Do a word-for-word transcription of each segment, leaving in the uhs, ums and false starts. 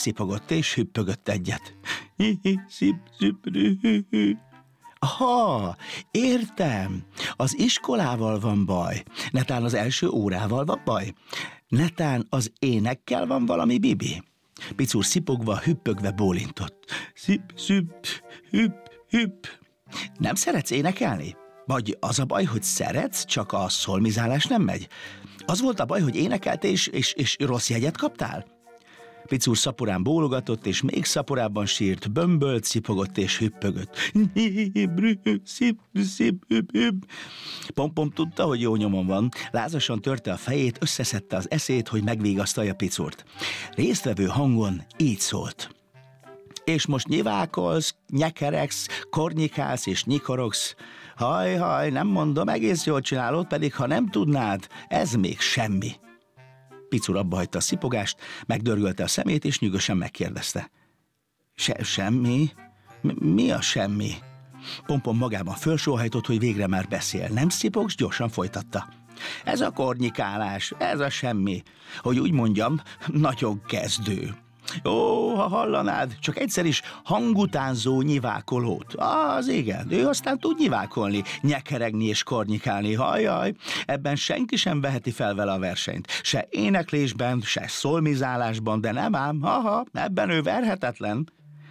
szipogott és hüppögött egyet. Hi-hi, szip, szüprü, hü-hü. Aha, értem, az iskolával van baj, netán az első órával van baj, netán az énekkel van valami, Bibi? Picur szipogva, hüppögve bólintott. Szip, szüp, hüpp, hüpp. Nem szeretsz énekelni? Vagy az a baj, hogy szeretsz, csak a szolmizálás nem megy? Az volt a baj, hogy énekelt és, és, és rossz jegyet kaptál? Picur szaporán bólogatott, és még szaporábban sírt, bömbölt, szipogott és hüppögött. Pompom tudta, hogy jó nyomon van, lázasan törte a fejét, összeszedte az eszét, hogy megvigasztalja Picurt. Résztvevő hangon így szólt. És most nyivákolsz, nyekeregsz, kornyikálsz és nyikorogsz. Haj, haj, nem mondom, egész jól csinálod, pedig ha nem tudnád, ez még semmi. Picur abba hagyta a szipogást, megdörgölte a szemét, és nyugodtan megkérdezte. Se, semmi? Mi a semmi? Pompom magában fölsóhajtott, hogy végre már beszél. Nem szipogsz, gyorsan folytatta. Ez a kornyikálás, ez a semmi. Hogy úgy mondjam, nagyon kezdő. Ó, ha hallanád, csak egyszer is hangutánzó nyivákolót. Az igen, ő aztán tud nyivákolni, nyekeregni és kornyikálni. Hajjaj, ebben senki sem veheti fel vele a versenyt. Se éneklésben, se szolmizálásban, de nem ám, haha, ebben ő verhetetlen.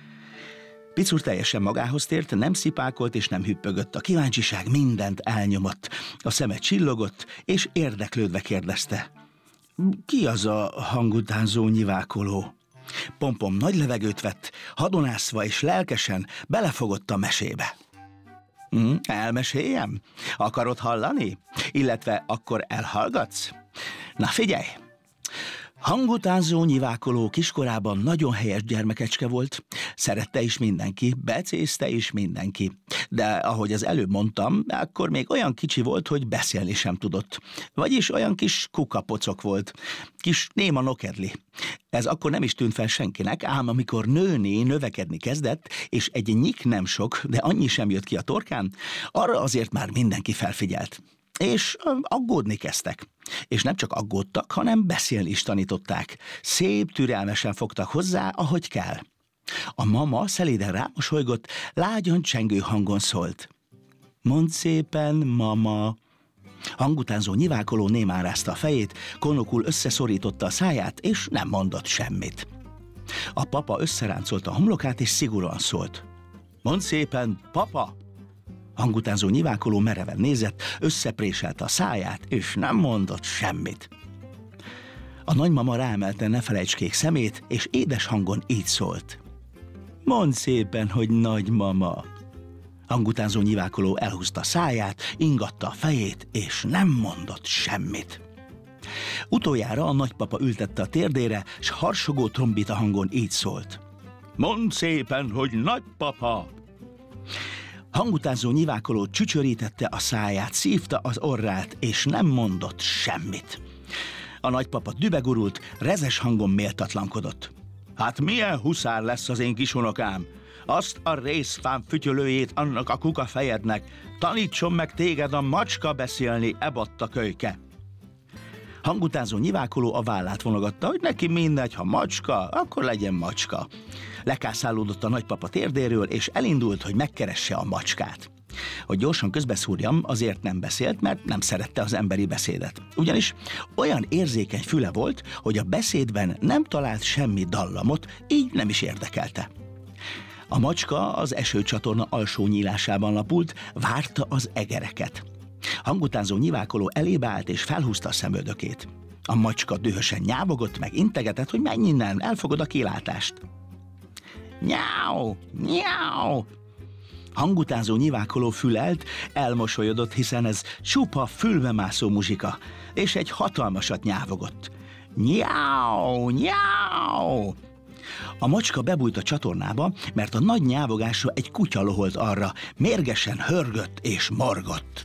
Picur teljesen magához tért, nem szipákolt és nem hüppögött. A kíváncsiság mindent elnyomott. A szeme csillogott, és érdeklődve kérdezte. Ki az a hangutánzó nyivákoló? Pompom nagy levegőt vett, hadonászva és lelkesen belefogott a mesébe. Hm, elmeséljem? Akarod hallani? Illetve akkor elhallgatsz? Na figyelj! Hangutánzó nyivákoló kiskorában nagyon helyes gyermekecske volt, szerette is mindenki, becézte is mindenki. De ahogy az előbb mondtam, akkor még olyan kicsi volt, hogy beszélni sem tudott. Vagyis olyan kis kukapocok volt, kis néma nokedli. Ez akkor nem is tűnt fel senkinek, ám amikor nőni, növekedni kezdett, és egy nyik nem sok, de annyi sem jött ki a torkán, arra azért már mindenki felfigyelt. És aggódni kezdtek. És nem csak aggódtak, hanem beszélni is tanították. Szép, türelmesen fogtak hozzá, ahogy kell. A mama szeléden rámosolygott, lágyan csengő hangon szólt. Mondd szépen, mama. Hangutánzó nyivákoló némán rázta a fejét, konokul összeszorította a száját, és nem mondott semmit. A papa összeráncolta a homlokát, és szigorúan szólt. Mondd szépen, papa! Hangutánzó nyivákoló mereven nézett, összepréselte a száját, és nem mondott semmit. A nagymama ráemelte ne felejts kék szemét, és édes hangon így szólt. Mondd szépen, hogy nagymama. Hangutánzó nyivákoló elhúzta a száját, ingatta a fejét, és nem mondott semmit. Utoljára a nagypapa ültette a térdére, s harsogó trombita hangon így szólt. Mondd szépen, hogy nagypapa! Hangutánzó nyivákoló csücsörítette a száját, szívta az orrát, és nem mondott semmit. A nagypapa dübegurult, rezes hangon méltatlankodott. Hát milyen huszár lesz az én kisunokám? Azt a részfám fütyölőjét annak a kukafejednek, tanítson meg téged a macska beszélni, ebatta kölyke. Hangutánzó nyivákoló a vállát vonogatta, hogy neki mindegy, ha macska, akkor legyen macska. Lekászálódott a nagypapa térdéről, és elindult, hogy megkeresse a macskát. Hogy gyorsan közbeszúrjam, azért nem beszélt, mert nem szerette az emberi beszédet. Ugyanis olyan érzékeny füle volt, hogy a beszédben nem talált semmi dallamot, így nem is érdekelte. A macska az esőcsatorna alsó nyílásában lapult, várta az egereket. Hangutánzó nyivákoló elébe állt, és felhúzta a szemöldökét. A macska dühösen nyávogott, meg integetett, hogy menj innen, elfogod a kilátást. Nyáu, nyáu! Hangutánzó nyivákoló fülelt, elmosolyodott, hiszen ez csupa fülbemászó muzsika, és egy hatalmasat nyávogott. Nyáu, nyáu! A macska bebújt a csatornába, mert a nagy nyávogásra egy kutya loholt arra, mérgesen hörgött és morgott.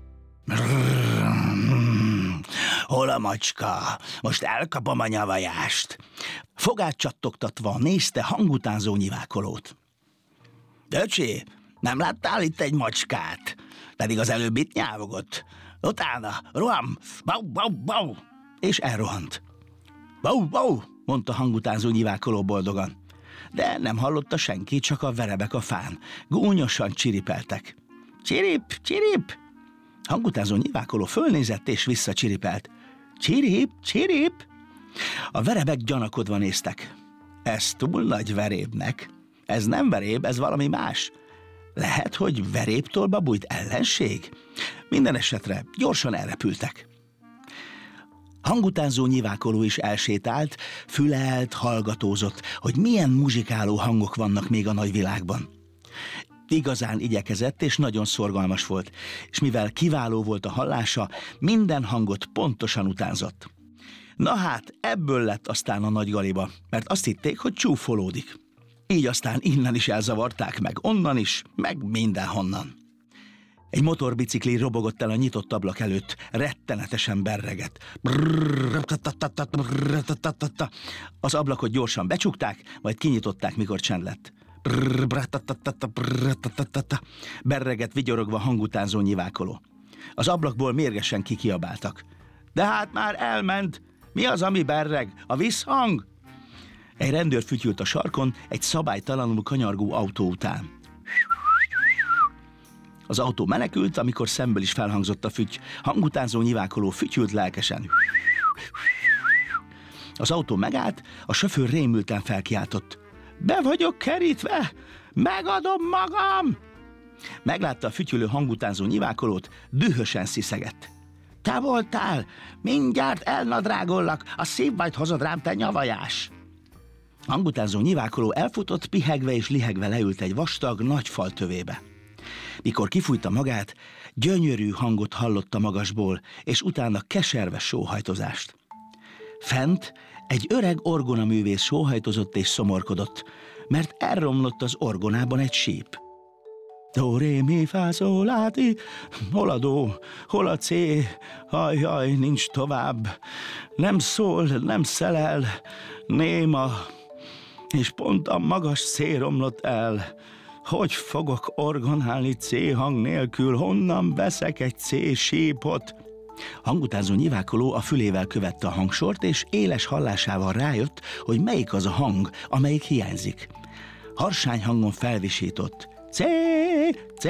Hol a macska? Most elkapom a nyavajást. Fogát csattogtatva nézte hangutánzó nyivákolót. Döcsi, nem láttál itt egy macskát? Pedig az előbb itt nyávogott. Utána, roham, bau, bau, bau, és elrohant. Bau, bau, mondta hangutánzó nyivákoló boldogan. de nem hallotta senki, csak a verebek a fán. Gúnyosan csiripeltek. Csirip, csirip! Hangutánzó nyivákoló fölnézett és visszacsiripelt. Csirip, csirip! A verebek gyanakodva néztek. Ez túl nagy verébnek. Ez nem veréb, ez valami más. Lehet, hogy verébtolba bújt ellenség? Minden esetre gyorsan elrepültek. Hangutánzó nyivákoló is elsétált, fülelt, hallgatózott, hogy milyen muzsikáló hangok vannak még a nagyvilágban. Igazán igyekezett, és nagyon szorgalmas volt, és mivel kiváló volt a hallása, minden hangot pontosan utánzott. Na hát, ebből lett aztán a nagy galiba, mert azt hitték, hogy csúfolódik. Így aztán innen is elzavarták meg, onnan is, meg mindenhonnan. Egy motorbicikli robogott el a nyitott ablak előtt, rettenetesen berregett. Az ablakot gyorsan becsukták, majd kinyitották, mikor csend lett. Berregett vigyorogva hangutánzó nyivákoló. Az ablakból mérgesen kikiabáltak. De hát már elment! Mi az, ami berreg? A visszhang? Egy rendőr fütyült a sarkon egy szabálytalanul kanyargó autó után. Az autó menekült, amikor szemből is felhangzott a füty. Hangutánzó nyivákoló fütyült lelkesen. Az autó megállt, a sofőr rémülten felkiáltott. Be vagyok kerítve! Megadom magam! Meglátta a fütyülő hangutánzó nyivákolót, dühösen sziszegett. Te voltál? Mindjárt elnadrágollak, a szívbajt hozod rám, te nyavajás! Hangutánzó nyivákoló elfutott, pihegve és lihegve leült egy vastag, nagy fal tövébe. Mikor kifújta magát, gyönyörű hangot hallott a magasból, és utána keserves sóhajtozást. Fent egy öreg orgonaművész sóhajtozott és szomorkodott, mert elromlott az orgonában egy síp. Do, ré, mi, fá, szó, lá, ti, hol a do, hol a cé, hajjaj, nincs tovább, nem szól, nem szelel, néma, és pont a magas cé romlott el. Hogy fogok orgonálni cé hang nélkül, honnan veszek egy cé sípot? Hangutánzó nyivákoló a fülével követte a hangsort, és éles hallásával rájött, hogy melyik az a hang, amelyik hiányzik. Harsány hangon felvisított. Cé, cé!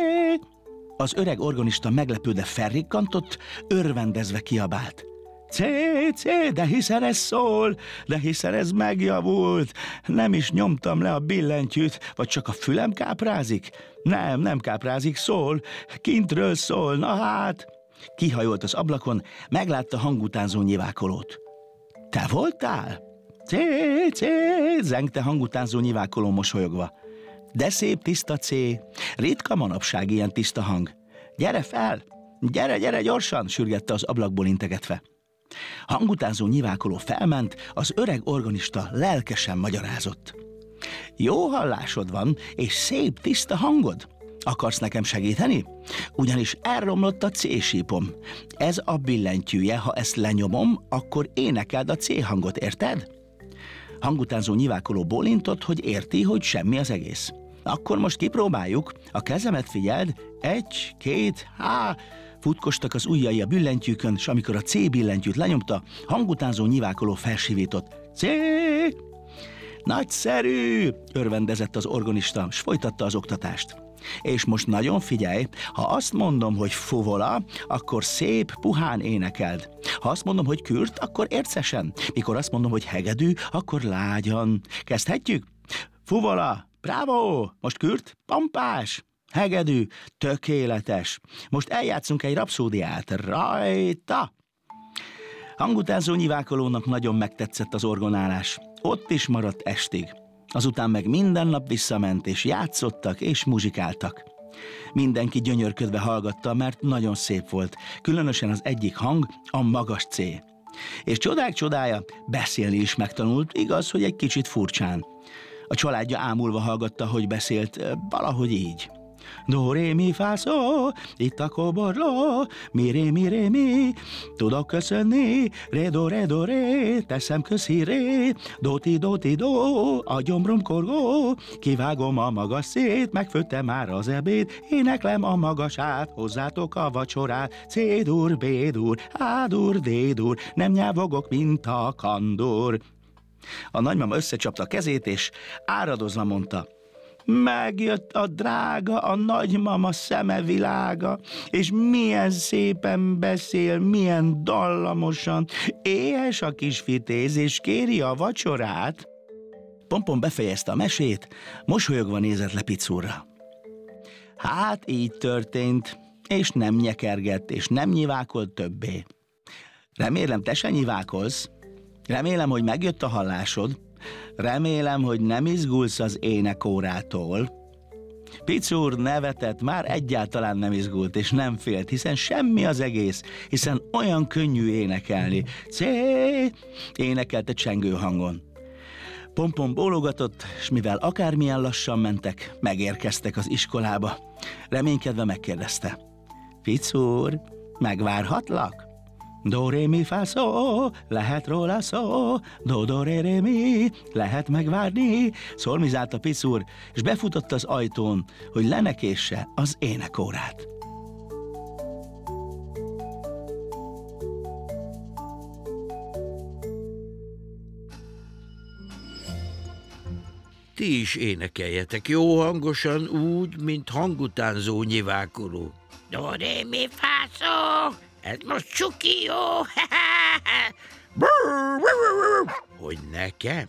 Az öreg organista meglepődve felrikkantott, örvendezve kiabált. Cé, cé, de hiszen ez szól, de hiszen ez megjavult. Nem is nyomtam le a billentyűt, vagy csak a fülem káprázik? Nem, nem káprázik, szól, kintről szól, na hát. Kihajolt az ablakon, meglátta hangutánzó nyivákolót. Te voltál? Cé, cé, zengte hangutánzó nyivákoló mosolyogva. De szép tiszta cé, ritka manapság ilyen tiszta hang. Gyere fel, gyere, gyere gyorsan, sürgette az ablakból integetve. Hangutánzó nyivákoló felment, az öreg organista lelkesen magyarázott. Jó hallásod van, és szép tiszta hangod. Akarsz nekem segíteni? Ugyanis elromlott a C-sípom. Ez a billentyűje, ha ezt lenyomom, akkor énekeld a C hangot, érted? Hangutánzó nyivákoló bólintott, hogy érti, hogy semmi az egész. Akkor most kipróbáljuk. A kezemet figyeld. Egy, két, há... Futkostak az ujjai a billentyűkön, s amikor a C billentyűt lenyomta, hangutánzó nyivákoló felsivított. C! Nagyszerű! Örvendezett az organista, s folytatta az oktatást. És most nagyon figyelj, ha azt mondom, hogy fuvola, akkor szép, puhán énekeld. Ha azt mondom, hogy kürt, akkor ércesen. Mikor azt mondom, hogy hegedű, akkor lágyan. Kezdhetjük? Fuvola! Bravo! Most kürt? Pompás! Hegedű, tökéletes. Most eljátszunk egy rapszódiát. Rajta! Hangutánzó nyivákolónak nagyon megtetszett az orgonálás. Ott is maradt estig. Azután meg minden nap visszament, és játszottak, és muzsikáltak. Mindenki gyönyörködve hallgatta, mert nagyon szép volt. Különösen az egyik hang, a magas C. És csodák csodája, beszélni is megtanult, igaz, hogy egy kicsit furcsán. A családja ámulva hallgatta, hogy beszélt, valahogy így. Do, ré, mi, fá, szó, itt a koborló, mi, ré, mi, ré, mi, tudok köszönni, ré, do, ré, do, ré, teszem köszi, ré, do, ti, do, ti, do, a gyomrom korgó, kivágom a magas szét, megfőtte már az ebéd, éneklem a magasát, hozzátok a vacsorát, C-dur, B-dur, A-dur, D-dur, nem nyávogok, mint a kandor. A nagymama összecsapta a kezét, és áradozva mondta: megjött a drága, a nagymama szeme világa, és milyen szépen beszél, milyen dallamosan, éhes a kis fitéz, és kéri a vacsorát. Pompom befejezte a mesét, mosolyogva nézett le Picurra. Hát így történt, és nem nyekergett, és nem nyivákolt többé. Remélem, te se nyivákolsz. Remélem, hogy megjött a hallásod. Remélem, hogy nem izgulsz az énekórától. Picur nevetett, már egyáltalán nem izgult, és nem félt, hiszen semmi az egész, hiszen olyan könnyű énekelni. Cé! Énekelte csengő hangon. Pompom bólogatott, és mivel akármilyen lassan mentek, megérkeztek az iskolába. Reménykedve megkérdezte: Picur, megvárhatlak? Do, ré, mi, fá, szó, lehet róla szó, do, do, ré, ré, mi, lehet megvárni. Szormizált a Picur, és befutott az ajtón, hogy lenekésse az énekórát. Ti is énekeljetek jó hangosan, úgy, mint hangutánzó nyivákoló. Do, ré, mi, fá, szó. Ez most csuki, jó? Hogy nekem?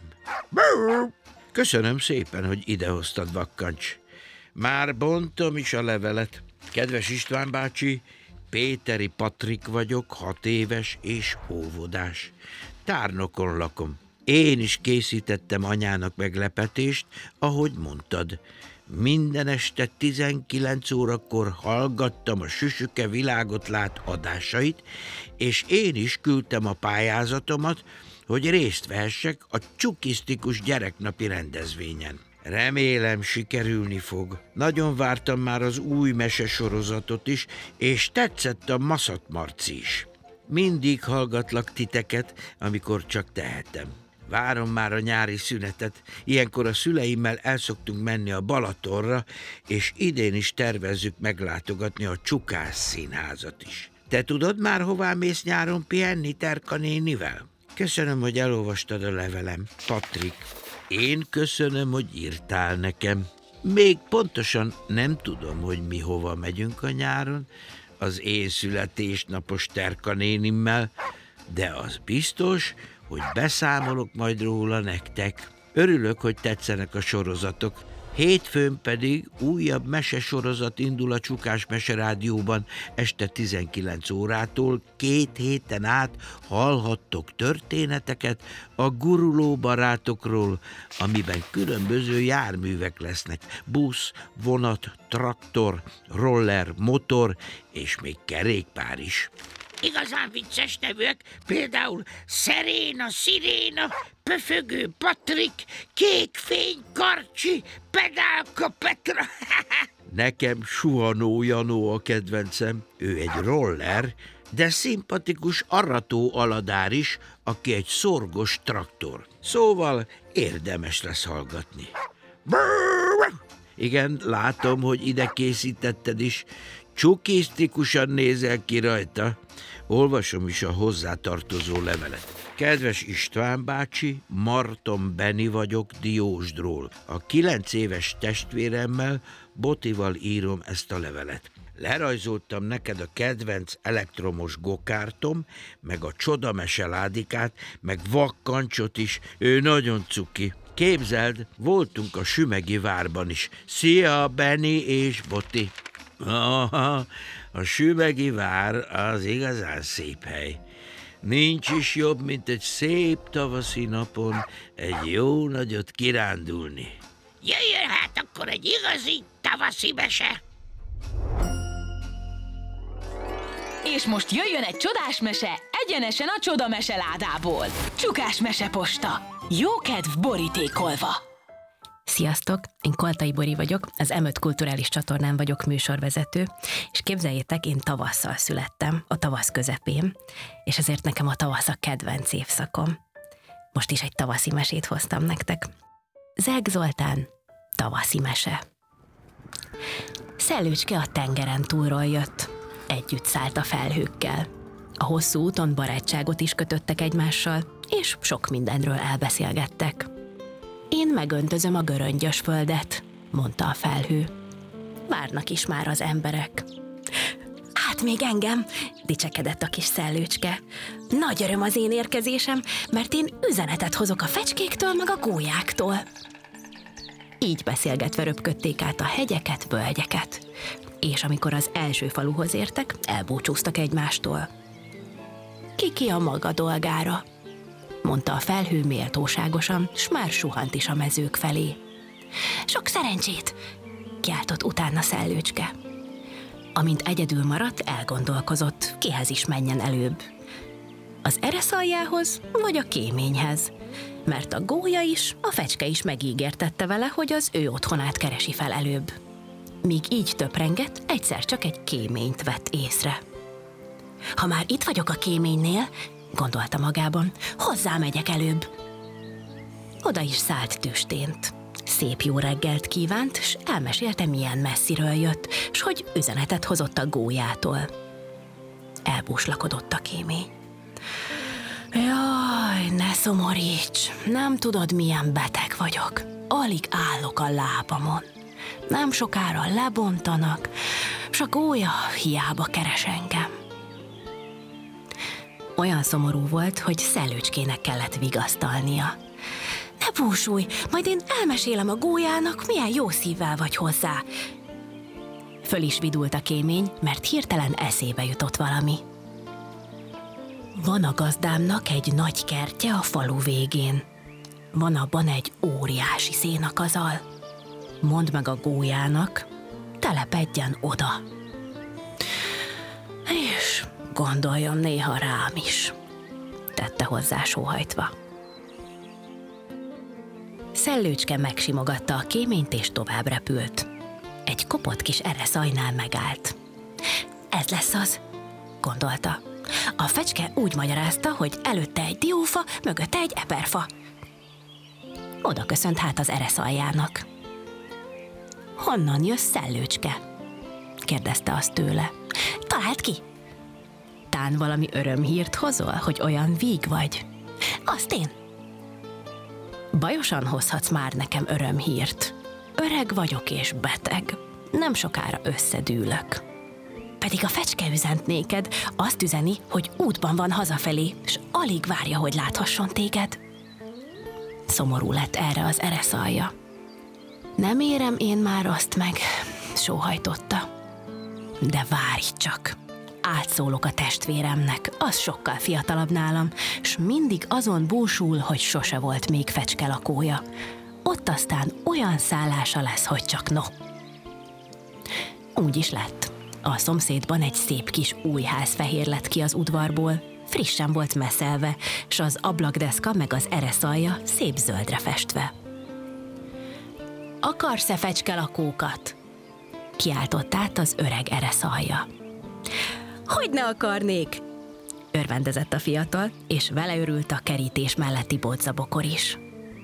Köszönöm szépen, hogy idehoztad, Vakkancs. Már bontom is a levelet. Kedves István bácsi, Péteri Patrik vagyok, hat éves és óvodás. Tárnokon lakom. Én is készítettem anyának meglepetést, ahogy mondtad. Minden este tizenkilenc órakor hallgattam a Süsüke világot lát adásait, és én is küldtem a pályázatomat, hogy részt vehessek a csukisztikus gyereknapi rendezvényen. Remélem, sikerülni fog. Nagyon vártam már az új mesesorozatot is, és tetszett a Maszat Marci is. Mindig hallgatlak titeket, amikor csak tehetem. Várom már a nyári szünetet, ilyenkor a szüleimmel elszoktunk menni a Balatonra, és idén is tervezzük meglátogatni a Csukás Színházat is. Te tudod már, hová mész nyáron pihenni Terka nénivel? Köszönöm, hogy elolvastad a levelem, Patrik. Én köszönöm, hogy írtál nekem. Még pontosan nem tudom, hogy mi hova megyünk a nyáron, az én születésnapos Terka nénimmel, de az biztos, hogy beszámolok majd róla nektek. Örülök, hogy tetszenek a sorozatok. Hétfőn pedig újabb mesesorozat indul a Csukás Meserádióban este tizenkilenc órától. Két héten át hallhattok történeteket a guruló barátokról, amiben különböző járművek lesznek. Busz, vonat, traktor, roller, motor és még kerékpár is. Igazán vicces nevűek, például Szeréna, Sziréna, Pöfögő Patrik, Kékfény Karcsi, Pedálka Petra. Nekem Suhanó Janó a kedvencem, ő egy roller, de szimpatikus arató aladár is, aki egy szorgos traktor. Szóval érdemes lesz hallgatni. Igen, látom, hogy ide készítetted is. Csukisztikusan nézel ki rajta. Olvasom is a hozzátartozó levelet. Kedves István bácsi, Marton Beni vagyok Diósdról. A kilenc éves testvéremmel, Botival írom ezt a levelet. Lerajzoltam neked a kedvenc elektromos gokártom, meg a csodamese ládikát, meg Vakkancsot is, ő nagyon cuki. Képzeld, voltunk a Sümegi várban is. Szia, Beni és Boti! Aha, a Sümegi vár az igazán szép hely. Nincs is jobb, mint egy szép tavaszi napon egy jó nagyot kirándulni. Jöjjön hát akkor egy igazi tavaszi mese! És most jöjjön egy csodás mese, egyenesen a csodamese ládából. Csukás meseposta. Jó kedv borítékolva. Sziasztok, én Koltai Bori vagyok, az em öt kulturális csatornán vagyok műsorvezető, és képzeljétek, én tavasszal születtem, a tavasz közepén, és ezért nekem a tavasz a kedvenc évszakom. Most is egy tavaszi mesét hoztam nektek. Zeg Zoltán, tavaszi mese. Szellőcske a tengeren túlról jött, együtt szállt a felhőkkel. A hosszú úton barátságot is kötöttek egymással, és sok mindenről elbeszélgettek. Én megöntözöm a göröngyös földet, mondta a felhő. Várnak is már az emberek. Hát még engem, dicsekedett a kis szellőcske. Nagy öröm az én érkezésem, mert én üzenetet hozok a fecskéktől meg a gólyáktól. Így beszélgetve röpködték át a hegyeket, völgyeket, és amikor az első faluhoz értek, elbúcsúztak egymástól. Ki-ki a maga dolgára, mondta a felhő méltóságosan, s már suhant is a mezők felé. Sok szerencsét, kiáltott utána szellőcske. Amint egyedül maradt, elgondolkozott, kihez is menjen előbb. Az ereszaljához vagy a kéményhez, mert a gólya is, a fecske is megígértette vele, hogy az ő otthonát keresi fel előbb. Míg így töprengett, egyszer csak egy kéményt vett észre. Ha már itt vagyok a kéménynél, gondolta magában, hozzá-megyek előbb. Oda is szállt tüstént. Szép jó reggelt kívánt, s elmesélte, milyen messziről jött, s hogy üzenetet hozott a gólyától. Elbúslakodott a kémény. Jaj, ne szomoríts, nem tudod, milyen beteg vagyok. Alig állok a lábamon. Nem sokára lebontanak, s a gólya hiába keres engem. Olyan szomorú volt, hogy szellőcskének kellett vigasztalnia. Ne búsulj, majd én elmesélem a gólyának, milyen jó szívvel vagy hozzá. Föl is vidult a kémény, mert hirtelen eszébe jutott valami. Van a gazdámnak egy nagy kertje a falu végén. Van abban egy óriási szénakazal. Mondd meg a gólyának, telepedjen oda. És gondoljon néha rám is, tette hozzá sóhajtva. Szellőcske megsimogatta a kéményt és tovább repült. Egy kopott kis ereszajnál megállt. Ez lesz az, gondolta. A fecske úgy magyarázta, hogy előtte egy diófa, mögötte egy eperfa. Oda köszönt hát az ereszaljának. Honnan jössz, Szellőcske? kérdezte azt tőle. Találd ki! Tán valami örömhírt hozol, hogy olyan víg vagy? Azt én. Bajosan hozhatsz már nekem örömhírt. Öreg vagyok és beteg. Nem sokára összedűlök. Pedig a fecske üzent néked, azt üzeni, hogy útban van hazafelé, s alig várja, hogy láthasson téged. Szomorú lett erre az ereszalja. Nem érem én már azt meg, sóhajtotta. De várj csak! Átszólok a testvéremnek, az sokkal fiatalabb nálam, s mindig azon búsul, hogy sose volt még fecske lakója. Ott aztán olyan szállása lesz, hogy csak no. Úgy is lett. A szomszédban egy szép kis új ház fehér lett ki az udvarból, frissen volt messzelve, s az ablakdeszka meg az ereszalja szép zöldre festve. Akarsz-e fecske lakókat? Kiáltott át az öreg ereszalja. Hogy ne akarnék? Örvendezett a fiatal, és vele örült a kerítés melletti bodzabokor is.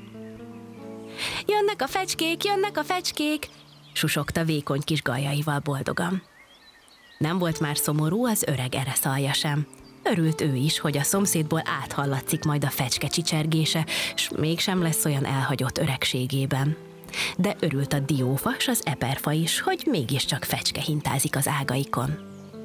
Jönnek a fecskék, jönnek a fecskék, susogta vékony kis gajaival boldogan. Nem volt már szomorú az öreg ereszalja sem. Örült ő is, hogy a szomszédból áthallatszik majd a fecske csicsergése, s mégsem lesz olyan elhagyott öregségében. De örült a diófa s az eperfa is, hogy mégiscsak fecske hintázik az ágaikon.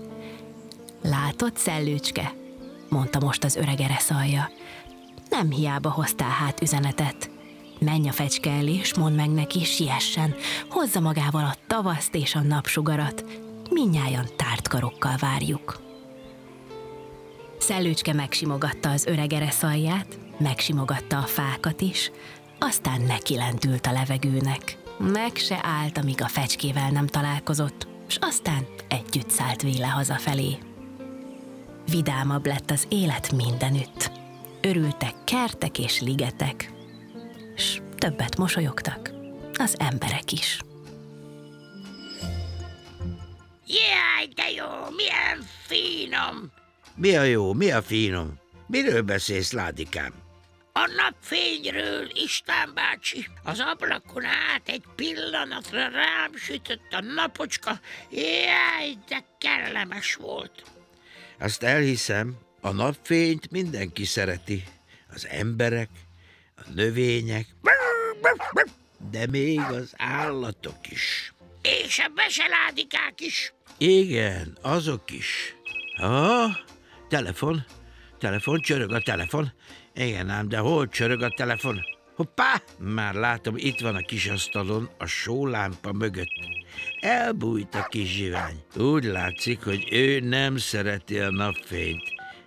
Látod, Szellőcske? Mondta most az öreg ereszalja. Nem hiába hoztál hát üzenetet. Menj a fecske elé, s mondd meg neki, siessen, hozza magával a tavaszt és a napsugarat. Mindnyájan tárt karokkal várjuk. Szellőcske megsimogatta az öreg ereszalját, megsimogatta a fákat is, aztán nekilendült a levegőnek. Meg se állt, amíg a fecskével nem találkozott, s aztán együtt szállt véle hazafelé. Vidámabb lett az élet mindenütt. Örültek kertek és ligetek, s többet mosolyogtak az emberek is. Jaj, de jó, milyen finom! Mi a jó, mi a finom? Miről beszélsz, Ládikám? A napfényről, István bácsi. Az ablakon át egy pillanatra rám sütött a napocska. Jaj, de kellemes volt. Azt elhiszem, a napfényt mindenki szereti. az emberek, a növények, de még az állatok is. És a meseládikák is. Igen, azok is. Ha, telefon, telefon, csörög a telefon. Igen ám, de hol csörög a telefon? Hoppá! Már látom, itt van a kis asztalon, a sólámpa mögött. Elbújt a kis zsivány. Úgy látszik, hogy ő nem szereti a napfényt.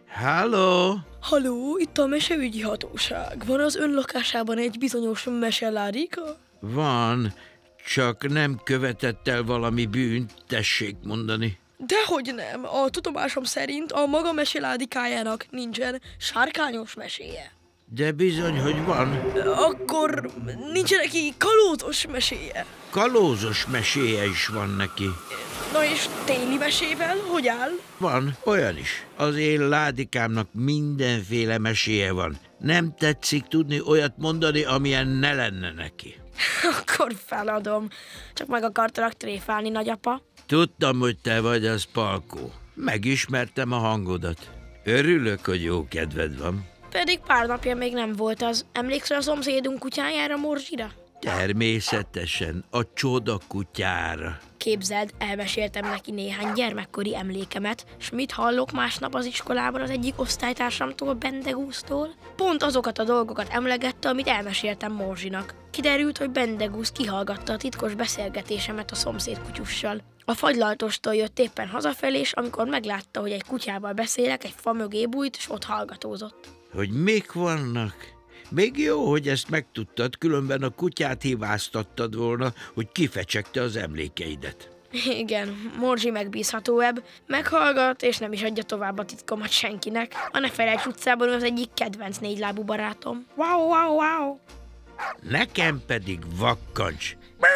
Halló? Halló, itt a meseügyi hatóság. Van az ön lakásában egy bizonyos meseládika? Van, csak nem követett el valami bűnt, tessék mondani. Dehogy nem. A tudomásom szerint a maga meseládikájának nincsen sárkányos meséje. De bizony, hogy van. Akkor nincsen neki kalózos meséje. Kalózos meséje is van neki. Na és téli mesével hogy áll? Van, olyan is. Az én ládikámnak mindenféle meséje van. Nem tetszik tudni olyat mondani, amilyen ne lenne neki. Akkor feladom. Csak meg akartalak tréfálni, nagyapa. Tudtam, hogy te vagy az, Palkó. Megismertem a hangodat. Örülök, hogy jó kedved van. Pedig pár napja még nem volt az. Emlékszel a szomszédunk kutyájára, Morzsira? Természetesen, a csoda kutyára. Képzeld, elmeséltem neki néhány gyermekkori emlékemet, s mit hallok másnap az iskolában az egyik osztálytársamtól, Bendegúztól? Pont azokat a dolgokat emlegette, amit elmeséltem Morzsinak. Kiderült, hogy Bendegúz kihallgatta a titkos beszélgetésemet a szomszéd kutyussal. A fagylaltostól jött éppen hazafelé, és amikor meglátta, hogy egy kutyával beszélek, egy fa mögé bújt, és ott hallgatózott. Hogy mik vannak? Még jó, hogy ezt megtudtad, különben a kutyát hibáztattad volna, hogy kifecsegte az emlékeidet. Igen, Morzsi megbízhatóebb, meghallgat, és nem is adja tovább a titkomat senkinek. A Nefelejts utcában az egyik kedvenc négylábú barátom. Wow, wow, wow! Nekem pedig Vakkancs.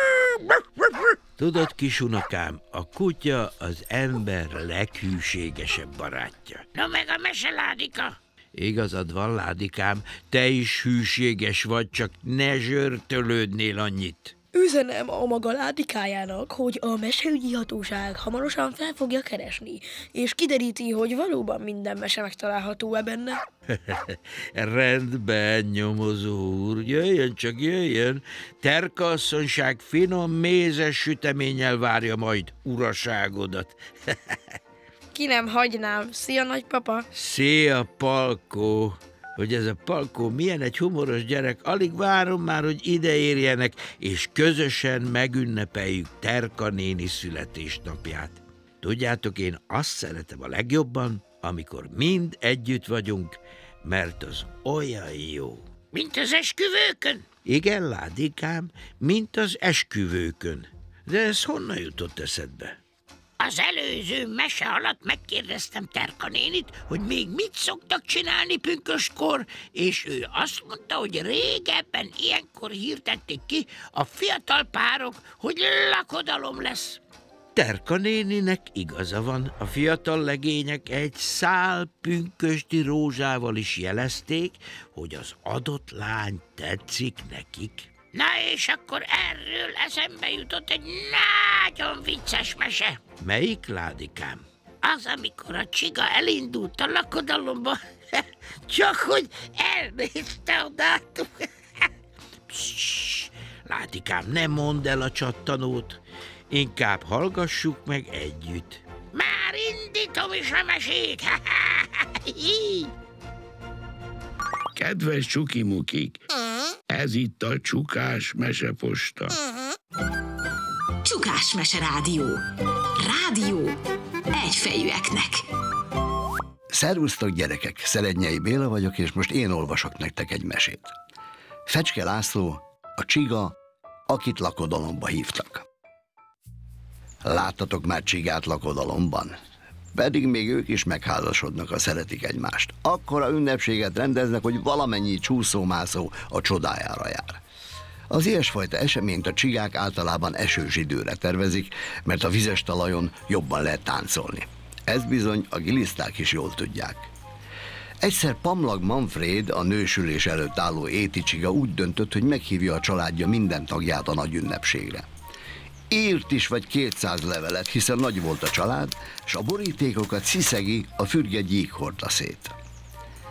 Tudod, kisunokám, a kutya az ember leghűségesebb barátja. Na meg a meseládika. Igazad van, Ládikám, te is hűséges vagy, csak ne zsörtölődnél annyit. Üzenem a maga ládikájának, hogy a meseügyi hatóság hamarosan fel fogja keresni, és kideríti, hogy valóban minden mese megtalálható-e benne. Rendben, nyomozó úr, jöjjön csak jöjjön. Terka asszonyság finom mézes süteménnyel várja majd uraságodat. Ki nem hagynám. Szia, nagypapa! Szia, Palkó! Hogy ez a Palkó milyen egy humoros gyerek, alig várom már, hogy ide érjenek, és közösen megünnepeljük Terka néni születésnapját. Tudjátok, én azt szeretem a legjobban, amikor mind együtt vagyunk, mert az olyan jó. Mint az esküvőkön? Igen, Ládikám, mint az esküvőkön. De ez honnan jutott eszedbe? Az előző mese alatt megkérdeztem Terka nénit, hogy még mit szoktak csinálni pünköskor, és ő azt mondta, hogy régebben ilyenkor hirdették ki a fiatal párok, hogy lakodalom lesz. Terka néninek igaza van, a fiatal legények egy szál pünkösdi rózsával is jelezték, hogy az adott lány tetszik nekik. Na és akkor erről eszembe jutott egy nagyon vicces mese. Melyik, Ládikám? Az, amikor a csiga elindult a lakodalomba, csak hogy elnézte a dátum. Pssss, Ládikám, ne mondd el a csattanót, inkább hallgassuk meg együtt. Már indítom is a mesét. Kedves csukimukik, ez itt a Csukás Meseposta. Csukás Mese Rádió. Rádió egyfejűeknek. Szervusztok, gyerekek! Szerednyei Béla vagyok, és most én olvasok nektek egy mesét. Fecske László, a csiga, akit lakodalomba hívtak. Láttatok már csigát lakodalomban? Pedig még ők is megházasodnak, ha szeretik egymást. Akkora ünnepséget rendeznek, hogy valamennyi csúszómászó a csodájára jár. Az ilyesfajta eseményt a csigák általában esős időre tervezik, mert a vizes talajon jobban lehet táncolni. Ez bizony a giliszták is jól tudják. Egyszer Pamlag Manfréd, a nősülés előtt álló éti csiga úgy döntött, hogy meghívja a családja minden tagját a nagy ünnepségre. Írt is vagy kétszáz levelet, hiszen nagy volt a család, és a borítékokat Sziszegi, a fürge gyík hordta szét.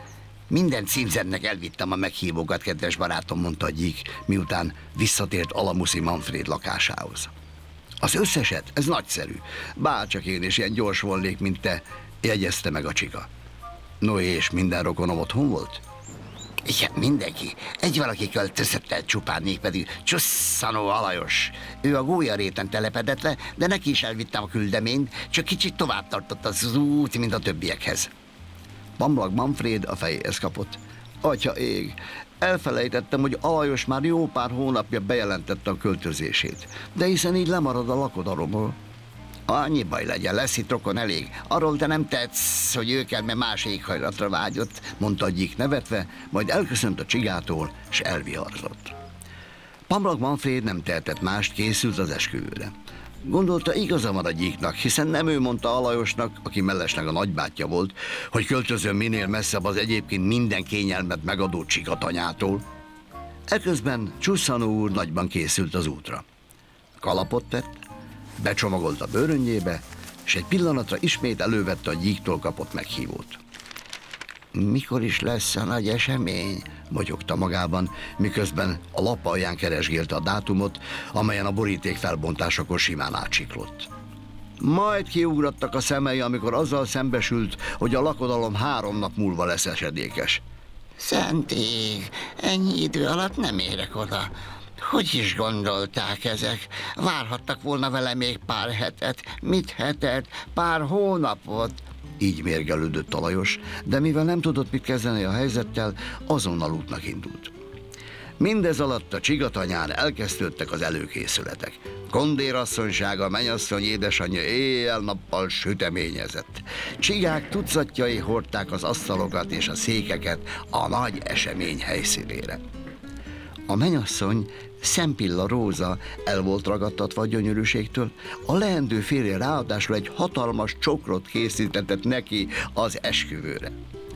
Minden címzetnek elvittem a meghívókat, kedves barátom, mondta a gyík, miután visszatért Alamuszi Manfréd lakásához. Az összeset, ez nagyszerű. Bárcsak én is ilyen gyors volnék, mint te, jegyezte meg a csiga. No, és minden rokonom otthon volt? Igen, mindenki. Egy valaki költözött el csupán, mégpedig Csusszanó Alajos. Ő a gólyaréten telepedett le, de neki is elvittem a küldeményt, csak kicsit tovább tartott az út, mint a többiekhez. Pamlag Manfréd a fejéhez kapott. Atya ég, elfelejtettem, hogy Alajos már jó pár hónapja bejelentette a költözését, de hiszen így lemarad a lakodalomról. Annyi baj legyen, lesz itt rokon elég. Arról te nem tetsz, hogy ő kell, mert más éghajlatra vágyott, mondta a gyík nevetve, majd elköszönt a csigától, s elviharzott. Pamlag Manfréd nem tehetett mást, készült az esküvőre. Gondolta, igaza van a gyíknak, hiszen nem ő mondta Alajosnak, aki mellesleg a nagybátyja volt, hogy költözön minél messzebb az egyébként minden kényelmet megadó csigatanyától. Eközben Csusszanó úr nagyban készült az útra. Kalapot tett, becsomagolt a bőröngyébe, és egy pillanatra ismét elővette a gyíktól kapott meghívót. Mikor is lesz a nagy esemény? Motyogta magában, miközben a lap alján keresgélte a dátumot, amelyen a boríték felbontásakor simán átsiklott. Majd kiugrattak a szemei, amikor azzal szembesült, hogy a lakodalom három nap múlva lesz esedékes. Szent ég, ennyi idő alatt nem érek oda. Hogy is gondolták ezek? Várhattak volna vele még pár hetet, mit hetet, pár hónapot. Így mérgelődött Alajos, de mivel nem tudott mit kezdeni a helyzettel, azonnal útnak indult. Mindez alatt a csigatanyán elkezdődtek az előkészületek. Kondérasszonysága, mennyasszony édesanyja éjjel-nappal süteményezett. Csigák tucatjai hordták az asztalokat és a székeket a nagy esemény helyszínére. A mennyasszony, Szempilla Róza el volt ragadtatva a gyönyörűségtől, a leendő férje ráadásul egy hatalmas csokrot készítetett neki az esküvőre.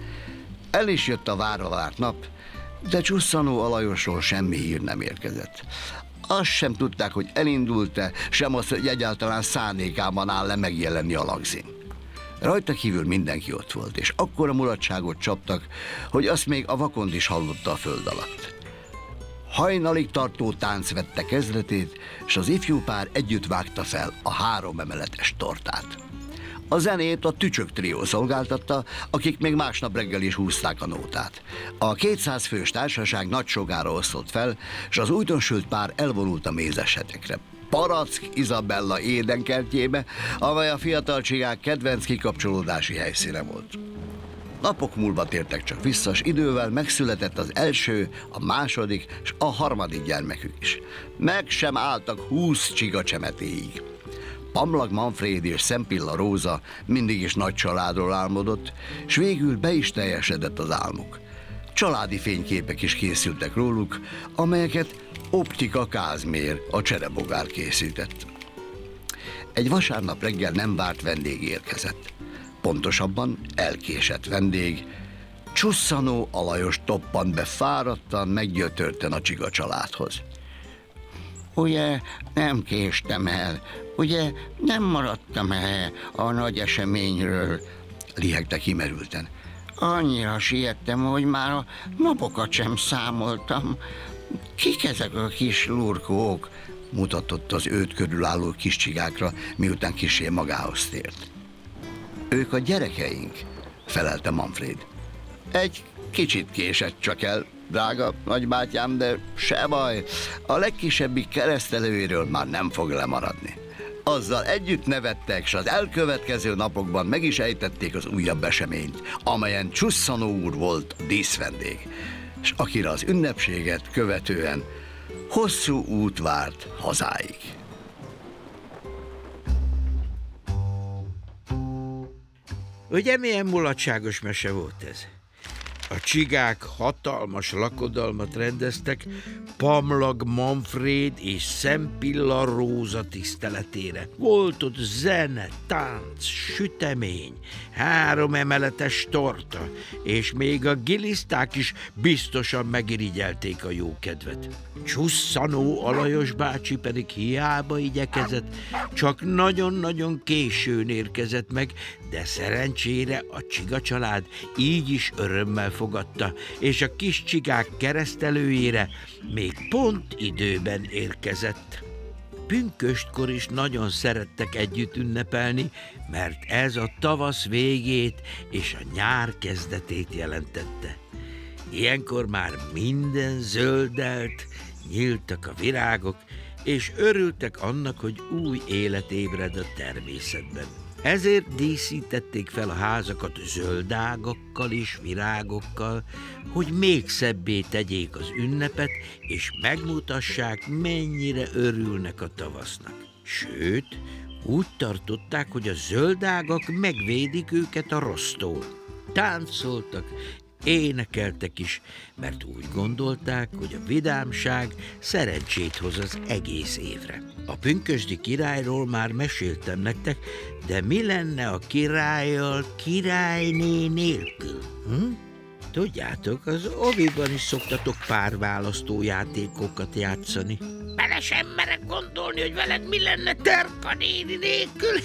El is jött a várva várt nap, de Csusszanó Alajosról semmi hír nem érkezett. Azt sem tudták, hogy elindult-e, sem azt, hogy egyáltalán szándékában áll-e megjelenni a lagzin. Rajta kívül mindenki ott volt, és akkora mulatságot csaptak, hogy azt még a vakond is hallotta a föld alatt. Hajnalig tartó tánc vette kezdetét, és az ifjú pár együtt vágta fel a három emeletes tortát. A zenét a Tücsök trió szolgáltatta, akik még másnap reggel is húzták a nótát. A kétszáz fős társaság nagy sogára osztott fel, és az újdonsült pár elvonult a mézesetekre. Parack Izabella édenkertjébe, amely a fiatal csigák kedvenc kikapcsolódási helyszíne volt. Napok múlva tértek csak vissza, s idővel megszületett az első, a második és a harmadik gyermekük is. Meg sem álltak húsz csiga csemetéig. Pamlag Manfréd és Szempilla Róza mindig is nagy családról álmodott, s végül be is teljesedett az álmuk. Családi fényképek is készültek róluk, amelyeket Optika Kázmér, a cserebogár készített. Egy vasárnap reggel nem várt vendég érkezett. Pontosabban elkésett vendég. Csusszanó Alajos toppant be fáradtan, meggyötörten a csiga családhoz. Ugye nem késtem el, ugye nem maradtam el a nagy eseményről, lihegte kimerülten. Annyira siettem, hogy már a napokat sem számoltam. Kik ezek a kis lurkók? Mutatott az őt körülálló kis csigákra, miután kissé magához tért. Ők a gyerekeink, felelte Manfréd. Egy kicsit késett csak el, drága nagybátyám, de se baj, a legkisebbik keresztelőjéről már nem fog lemaradni. Azzal együtt nevettek, s az elkövetkező napokban meg is ejtették az újabb eseményt, amelyen Csusszanó úr volt a díszvendég, és akire az ünnepséget követően hosszú út várt hazáig. Ugye milyen mulatságos mese volt ez? A csigák hatalmas lakodalmat rendeztek Pamlag Manfréd és Szempilla Róza tiszteletére. Volt ott zene, tánc, sütemény, három emeletes torta, és még a giliszták is biztosan megirigyelték a jókedvet. Csusszanó Alajos bácsi pedig hiába igyekezett, csak nagyon-nagyon későn érkezett meg, de szerencsére a csiga család így is örömmel befogadta, és a kis csigák keresztelőjére még pont időben érkezett. Pünköstkor is nagyon szerettek együtt ünnepelni, mert ez a tavasz végét és a nyár kezdetét jelentette. Ilyenkor már minden zöldelt, nyíltak a virágok, és örültek annak, hogy új élet ébred a természetben. Ezért díszítették fel a házakat zöldágakkal és virágokkal, hogy még szebbé tegyék az ünnepet, és megmutassák, mennyire örülnek a tavasznak. Sőt, úgy tartották, hogy a zöldágak megvédik őket a rossztól. Táncoltak, énekeltek is, mert úgy gondolták, hogy a vidámság szerencsét hoz az egész évre. A pünkösdi királyról már meséltem nektek, de mi lenne a királlyal királyné nélkül? Hm? Tudjátok, az oviban is szoktatok párválasztó játékokat játszani. Bele sem merek gondolni, hogy veled mi lenne Terka néni nélkül.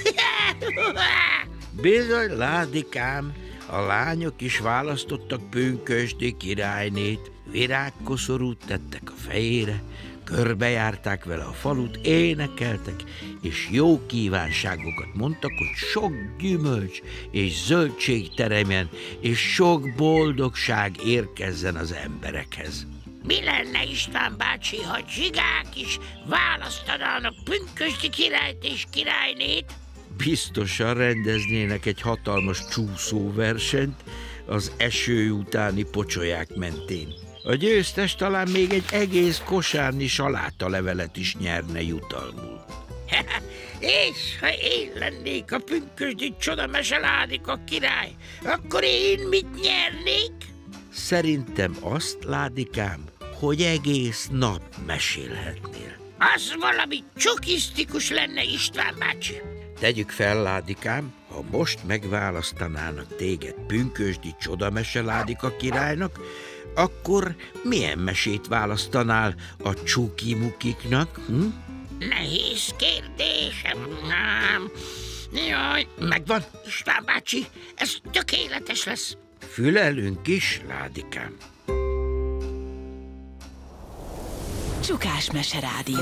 Bizony, Ládikám, a lányok is választottak pünkösdi királynét, virágkoszorút tettek a fejére, körbejárták vele a falut, énekeltek, és jó kívánságokat mondtak, hogy sok gyümölcs és zöldség teremjen, és sok boldogság érkezzen az emberekhez. Mi lenne, István bácsi, ha zsigák is választanának pünkösdi királyt és királynét? Biztosan rendeznének egy hatalmas csúszóversenyt az eső utáni pocsolyák mentén. A győztes talán még egy egész kosárnyi salátalevelet is nyerne jutalmul. És ha én lennék a pünkösdi csodamese Ládika király, akkor én mit nyernék? Szerintem azt, Ládikám, hogy egész nap mesélhetnél. Az valami csokisztikus lenne, István bácsi. Tegyük fel, Ládikám, ha most megválasztanának téged pünkösdi csodamese Ládika királynak, akkor milyen mesét választanál a csukimukiknak? Hm? Nehéz kérdésem. Jaj, megvan, István bácsi, ez tökéletes lesz. Fülelünk is, Ládikám. Csukás Mese Rádió.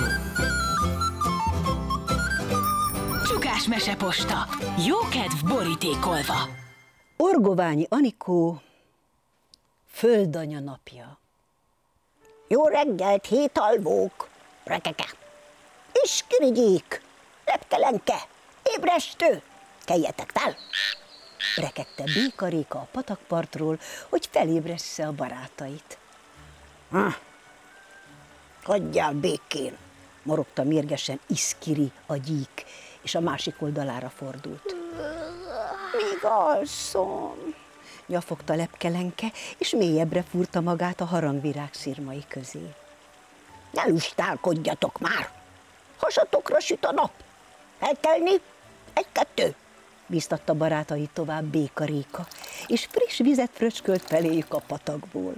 Csukás Mese Posta. Jó kedv borítékolva. Orgoványi Anikó földanya napja. Jó reggelt, hétalvók! Rekeke! Iskirigyék! Lepkelenke! Ébrestő! Keljetek fel! Rekegte Béka Réka a patakpartról, hogy felébressze a barátait. Hm. Hagyjál békén! Morogta mérgesen Iszkiri a gyík, és a másik oldalára fordult. Még alszom! Nyafogta Lepkelenke, és mélyebbre fúrta magát a harangvirág szirmai közé. Ne lustálkodjatok már! Hasatokra süt a nap! Elkelni? Egy-kettő! Bíztatta barátait tovább Béka Réka, és friss vizet fröcskölt feléjük a patakból.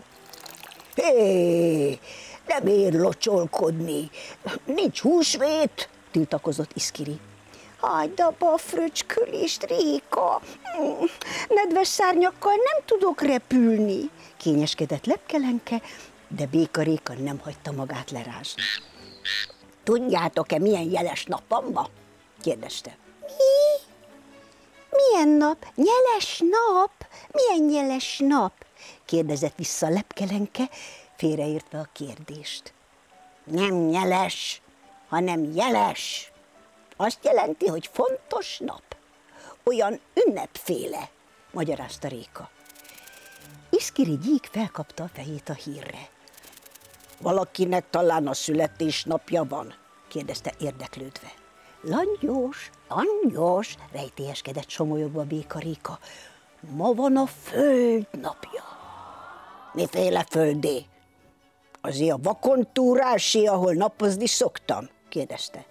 Hé, nem ér locsolkodni! Nincs húsvét! Tiltakozott Iszkiri. Hagyd abba a fröcskölést, Réka! Nedves szárnyakkal nem tudok repülni! Kényeskedett Lepkelenke, de Béka Réka nem hagyta magát lerázni. Tudjátok-e, milyen jeles nap van ma? Kérdezte. Mi? Milyen nap? Nyeles nap? Milyen nyeles nap? Kérdezett vissza Lepkelenke, félreértve a kérdést. Nem nyeles, hanem jeles. Azt jelenti, hogy fontos nap. Olyan ünnepféle, magyarázta Réka. Iszkiri gyík felkapta a fejét a hírre. Valakinek talán a születésnapja van? Kérdezte érdeklődve. Langyos, langyos, rejtélyeskedett somolyogva Béka Réka. Ma van a föld napja. Miféle földé? Azért a vakontúrásé, ahol napozni szoktam? Kérdezte.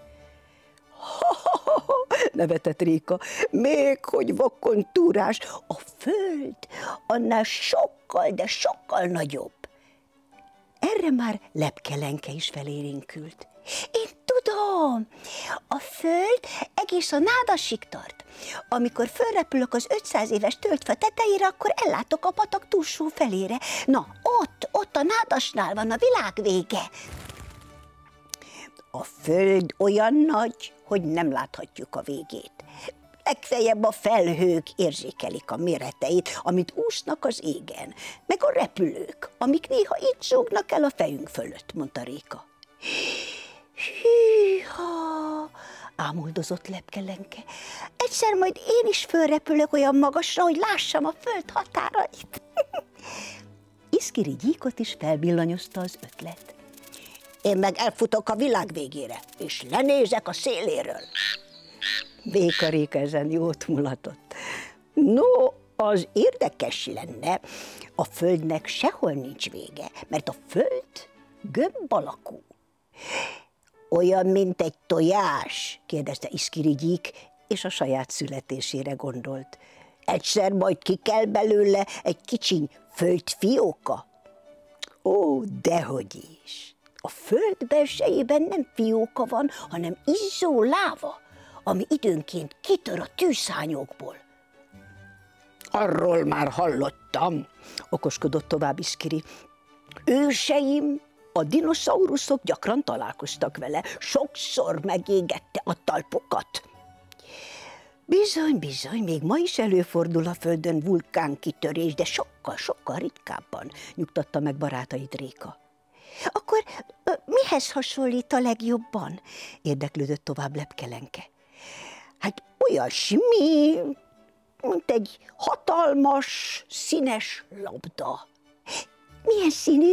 Nevetett Réka. Még hogy vakontúrás, a föld annál sokkal, de sokkal nagyobb. Erre már Lepkelenke is felélénkült. Én tudom, a föld egész a nádasig tart. Amikor fölrepülök az ötszáz éves tölgyfa tetejére, akkor ellátok a patak túlsó felére. Na, ott, ott a nádasnál van a világ vége. A föld olyan nagy, hogy nem láthatjuk a végét. Legfeljebb a felhők érzékelik a méreteit, amit úsznak az égen, meg a repülők, amik néha itt zúgnak el a fejünk fölött, mondta Réka. Hűha, ámuldozott Lepkelenke. Egyszer majd én is fölrepülök olyan magasra, hogy lássam a föld határait. Iszkiri gyíkot is felvillanyozta az ötlet. Én meg elfutok a világ végére, és lenézek a széléről. Béka Réka ezen jót mulatott. No, az érdekes lenne, a földnek sehol nincs vége, mert a föld gömb alakú. Olyan, mint egy tojás? Kérdezte Iszkiri gyík, és a saját születésére gondolt. Egyszer majd ki kell belőle egy kicsiny földfióka? Ó, dehogy is. A föld belsejében nem fióka van, hanem izzó láva, ami időnként kitör a tűzszányokból. Arról már hallottam, okoskodott tovább Iszkiri. Őseim, a dinoszauruszok gyakran találkoztak vele, sokszor megégette a talpokat. Bizony, bizony, még ma is előfordul a földön vulkánkitörés, de sokkal-sokkal ritkábban, nyugtatta meg barátait Réka. Akkor mihez hasonlít a legjobban? Érdeklődött tovább Lepkelenke. Hát olyasmi, mint egy hatalmas, színes labda. Milyen színű?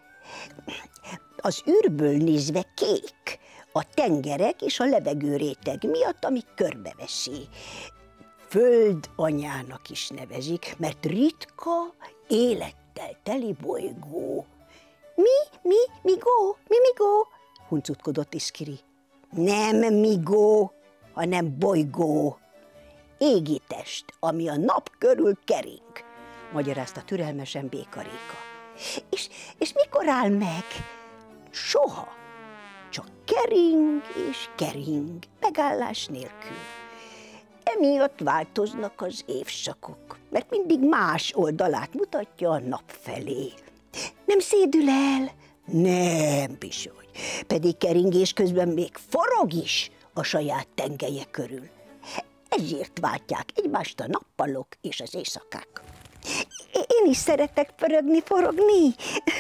Az űrből nézve kék, a tengerek és a levegőréteg miatt, ami körbeveszi. Földanyának is nevezik, mert ritka, élettel teli bolygó. Mi, mi, migó, mi, migó? Huncutkodott Iszkiri. Nem migó, hanem bolygó. Égitest, ami a nap körül kering, magyarázta türelmesen Béka Réka. És, és mikor áll meg? Soha. Csak kering és kering, megállás nélkül. Emiatt változnak az évszakok, mert mindig más oldalát mutatja a nap felé. Nem szédül el? Nem, bizony. Pedig keringés közben még forog is a saját tengelye körül. Ezért váltják egymást a nappalok és az éjszakák. Én is szeretek pörögni, forogni.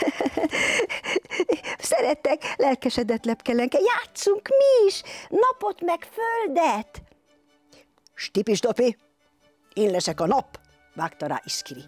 Szeretek, lelkesedett Lepkelenke. Játsszunk mi is, napot meg földet. Stipi-stopi, én leszek a nap, vágta rá Iszkiri.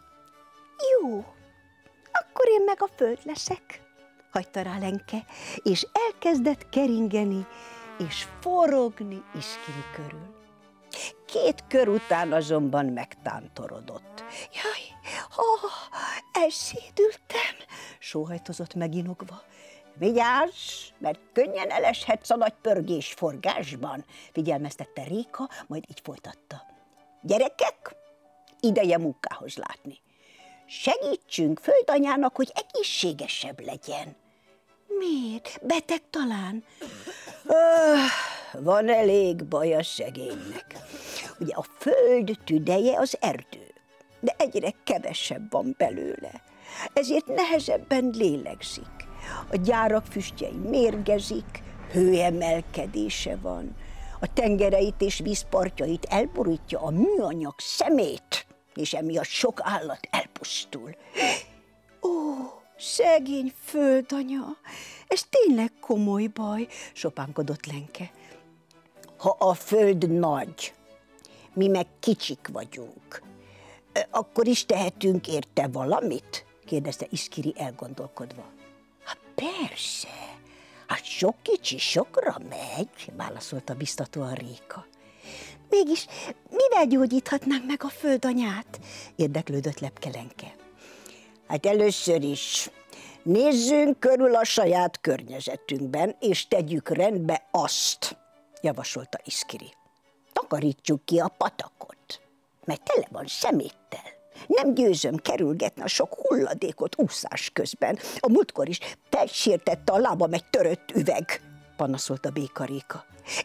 Jó, akkor én meg a föld leszek, hagyta rá Lenke, és elkezdett keringeni és forogni Iszkiri körül. Két kör után azonban megtántorodott. Jaj, oh, elszédültem, sóhajtozott meginogva. Vigyázz, mert könnyen eleshetsz a nagy pörgés-forgásban, figyelmeztette Réka, majd így folytatta. Gyerekek, ideje munkához látni. Segítsünk földanyának, hogy egészségesebb legyen. Miért? Beteg talán? Öh, van elég baj a szegénynek. Ugye a föld tüdeje az erdő, de egyre kevesebb van belőle. Ezért nehezebben lélegzik. A gyárak füstjei mérgezik, hőemelkedése van. A tengereit és vízpartjait elborítja a műanyag szemét, és emiatt sok állat elpusztul. Ó, szegény földanya, ez tényleg komoly baj, sopánkodott Lenke. Ha a föld nagy, mi meg kicsik vagyunk, akkor is tehetünk érte valamit? Kérdezte Iszkiri elgondolkodva. Hát persze, hát sok kicsi sokra megy, válaszolta biztatóan Réka. Mégis mivel gyógyíthatnánk meg a földanyát? Érdeklődött Lepkelenke. Hát először is nézzünk körül a saját környezetünkben, és tegyük rendbe azt, javasolta Iszkiri. Takarítsuk ki a patakot, mert tele van szeméttel. Nem győzöm kerülgetni a sok hulladékot úszás közben. A múltkor is felsértette a lábam egy törött üveg, panaszolta Béka Réka. Én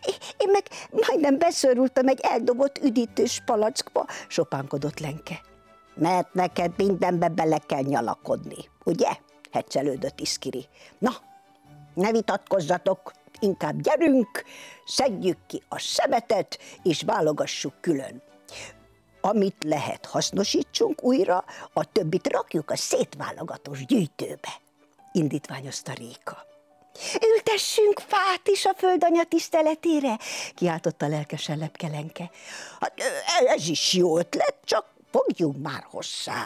Én meg majdnem beszorultam egy eldobott üdítős palackba, sopánkodott Lenke. Mert neked mindenbe bele kell nyalakodni, ugye? Heccelődött Iszkiri. Na, ne vitatkozzatok, inkább gyerünk, szedjük ki a szemetet, és válogassuk külön. Amit lehet, hasznosítsunk újra, a többit rakjuk a szétválogatós gyűjtőbe, indítványozta Réka. Ültessünk fát is a földanya tiszteletére, kiáltotta lelkesen Lepkelenke. Hát ez is jó ötlet, csak fogjunk már hozzá.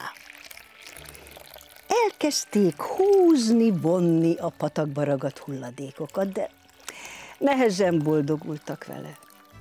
Elkezdték húzni, vonni a patakba ragadt hulladékokat, de nehezen boldogultak vele.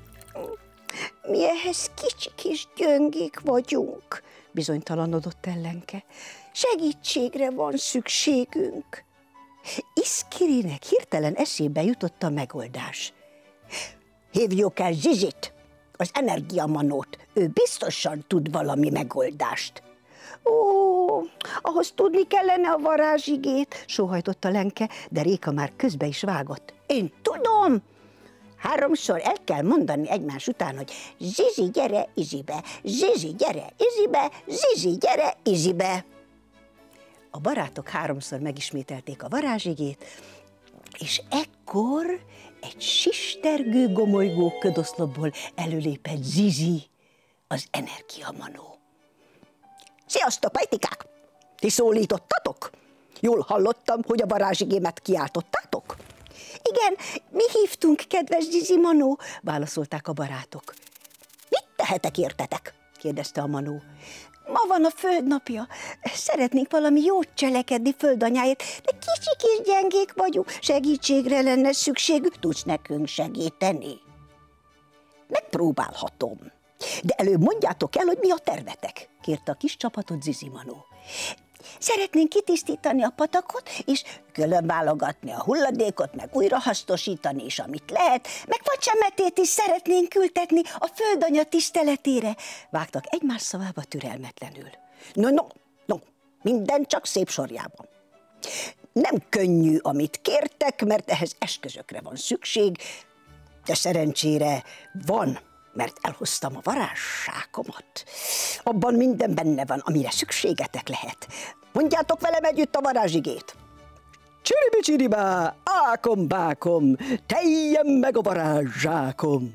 Mi ehhez kicsik és gyöngék vagyunk, bizonytalanodott el Lenke. Segítségre van szükségünk. Iszkirinek hirtelen eszébe jutott a megoldás. Hívjuk el Zsizsit, az energiamanót, ő biztosan tud valami megoldást. Ó, ahhoz tudni kellene a varázsigét, sóhajtotta Lenke, de Réka már közbe is vágott. Én tudom! Háromszor el kell mondani egymás után, hogy Zsizi, gyere Izibe, Zsizi, gyere Izibe, Zsizi, gyere Izibe. A barátok háromszor megismételték a varázsigét, és ekkor egy sistergő, gomolygó ködoszlopból előlépett Zizi, az energiamanó. Sziasztok, pejtikák! Ti szólítottatok? Jól hallottam, hogy a varázsigémet kiáltottátok? Igen, mi hívtunk, kedves Zizi Manó, válaszolták a barátok. Mit tehetek értetek? kérdezte a Manó. Ma van a földnapja. Szeretnénk valami jót cselekedni földanyáért, de kicsik és gyengék vagyunk. Segítségre lenne szükségük, tudsz nekünk segíteni? Megpróbálhatom. De előbb mondjátok el, hogy mi a tervetek, kérte a kis csapatot Zizi Manó. Szeretnénk kitisztítani a patakot, és külön válogatni a hulladékot, meg újrahasznosítani is, amit lehet, meg facsemetét is szeretnénk ültetni a földanya tiszteletére. Vágtak egymás szavába türelmetlenül. No, no, no, minden csak szép sorjában. Nem könnyű, amit kértek, mert ehhez eszközökre van szükség, de szerencsére van, mert elhoztam a varázssákomat. Abban minden benne van, amire szükségetek lehet. Mondjátok velem együtt a varázsigét. Csiribi-csiribá, ákom-bákom, teljen meg a varázsákom.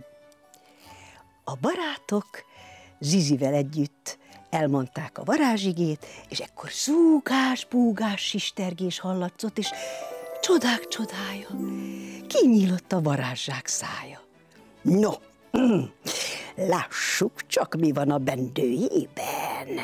A barátok Zizivel együtt elmondták a varázsigét, és ekkor zúgás, búgás, sistergés hallatszott, és csodák csodája, kinyílott a varázsák szája. No, lássuk csak, mi van a bendőjében.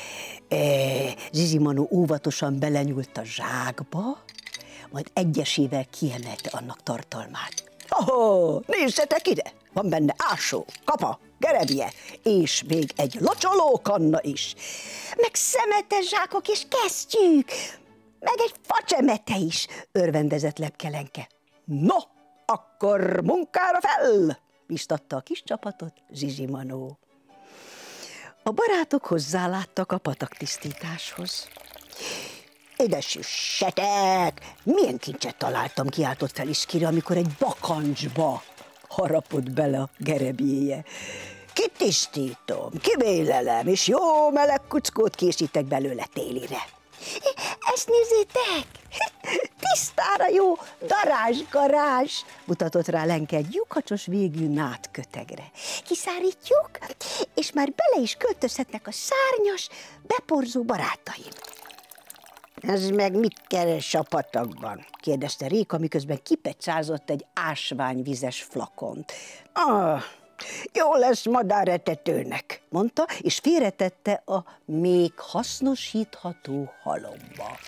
Zizi Manó óvatosan belenyúlt a zsákba, majd egyesével kiemelte annak tartalmát. Oh, nézzetek ide! Van benne ásó, kapa, gerebje, és még egy locsolókanna is. Meg szemetes zsákok és kesztyűk, meg egy facsemete is, örvendezett Lepkelenke. No, akkor munkára fel! Biztatta a kis csapatot Zizi Manó. A barátok hozzáláttak a pataktisztításhoz. Ide süssetek! Milyen kincset találtam, kiáltott fel Iszkiri, amikor egy bakancsba harapott bele a gerebjéje. Kitisztítom, kivélelem, és jó meleg kuckót készítek belőle télire. Ezt nézzétek! Tisztára jó darázs-garázs, mutatott rá Lenke egy lyukacsos végű nátkötegre. Kiszárítjuk, és már bele is költözhetnek a szárnyas, beporzó barátaim. Ez meg mit keres a patakban? kérdezte Réka, miközben kipecázott egy ásványvizes flakont. Ah, jó lesz madáretetőnek, mondta, és félretette a még hasznosítható halomba.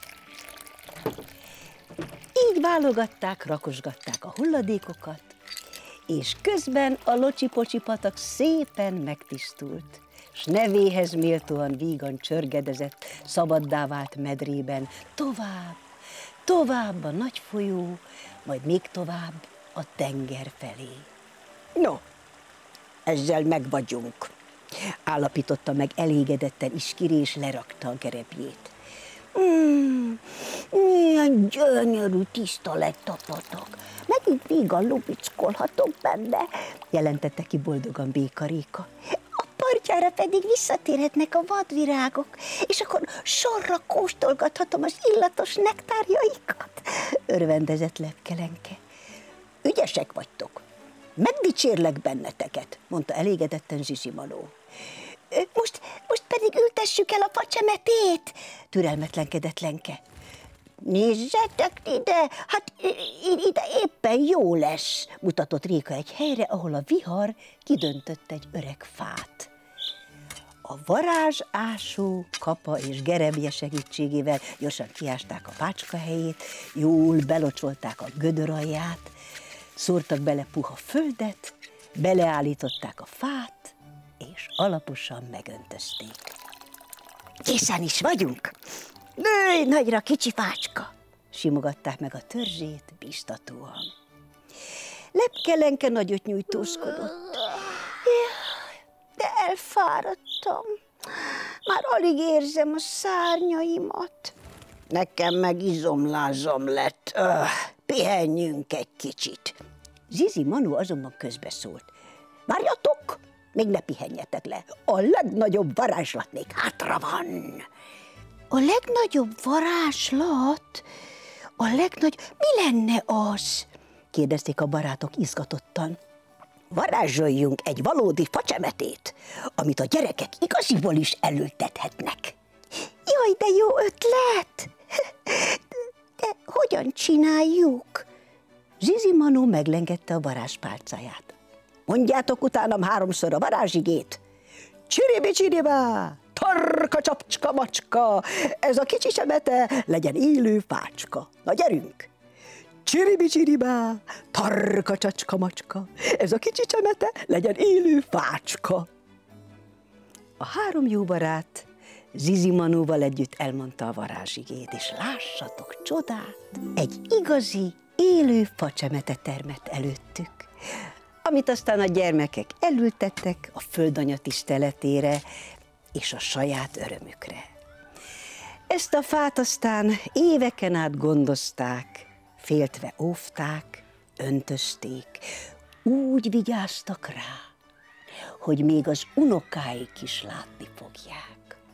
Így válogatták, rakosgatták a hulladékokat, és közben a locsi-pocsi patak szépen megtisztult, s nevéhez méltóan vígan csörgedezett, szabaddá vált medrében tovább, tovább a nagy folyó, majd még tovább a tenger felé. No, ezzel meg vagyunk, állapította meg elégedetten Iszkiri, és lerakta a gerebjét. Mm, milyen gyönyörű, tiszta lett a patak. Megint vígan lubickolhatok benne, jelentette ki boldogan Béka Réka. A partjára pedig visszatérhetnek a vadvirágok, és akkor sorra kóstolgathatom az illatos nektárjaikat, örvendezett Lepkelenke. Ügyesek vagytok, megdicsérlek benneteket, mondta elégedetten Zsizimanó. Most, most pedig ültessük el a facsemetét, türelmetlenkedett Lenke. Nézzetek ide, hát ide éppen jó lesz, mutatott Réka egy helyre, ahol a vihar kidöntött egy öreg fát. A varázsásó, kapa és gerebje segítségével gyorsan kiásták a pácska helyét, jól belocsolták a gödör alját, szórtak bele puha földet, beleállították a fát, és alaposan megöntözték. Készen is vagyunk! Nőj nagyra, kicsi fácska! Simogatták meg a törzsét biztatóan. Lepkelenke nagyot nyújtózkodott. De elfáradtam. Már alig érzem a szárnyaimat. Nekem meg izomlázam lett. Öh, pihenjünk egy kicsit. Zsizimanó azonban közbeszólt. Várjatok, még ne pihenjetek le. A legnagyobb varázslat még hátra van. A legnagyobb varázslat? A legnagy... Mi lenne az? Kérdezték a barátok izgatottan. Varázsoljunk egy valódi facsemetét, amit a gyerekek igaziból is elültethetnek. Jaj, de jó ötlet! De hogyan csináljuk? Zsizimanó meglengette a varázspálcáját. Mondjátok utánam háromszor a varázsigét. Csiribi-csiribá, tarka csapcska macska, ez a kicsi semete legyen élő fácska. Na gyerünk! Csiribi-csiribá, tarka csacska macska, ez a kicsi semete legyen élő fácska. A három jó barát Zsizimanóval együtt elmondta a varázsigét, és lássatok csodát, egy igazi, élő facsemete termett előttük, amit aztán a gyermekek elültettek a földanya tiszteletére és a saját örömükre. Ezt a fát aztán éveken át gondozták, féltve óvták, öntözték, úgy vigyáztak rá, hogy még az unokáik is látni fogják.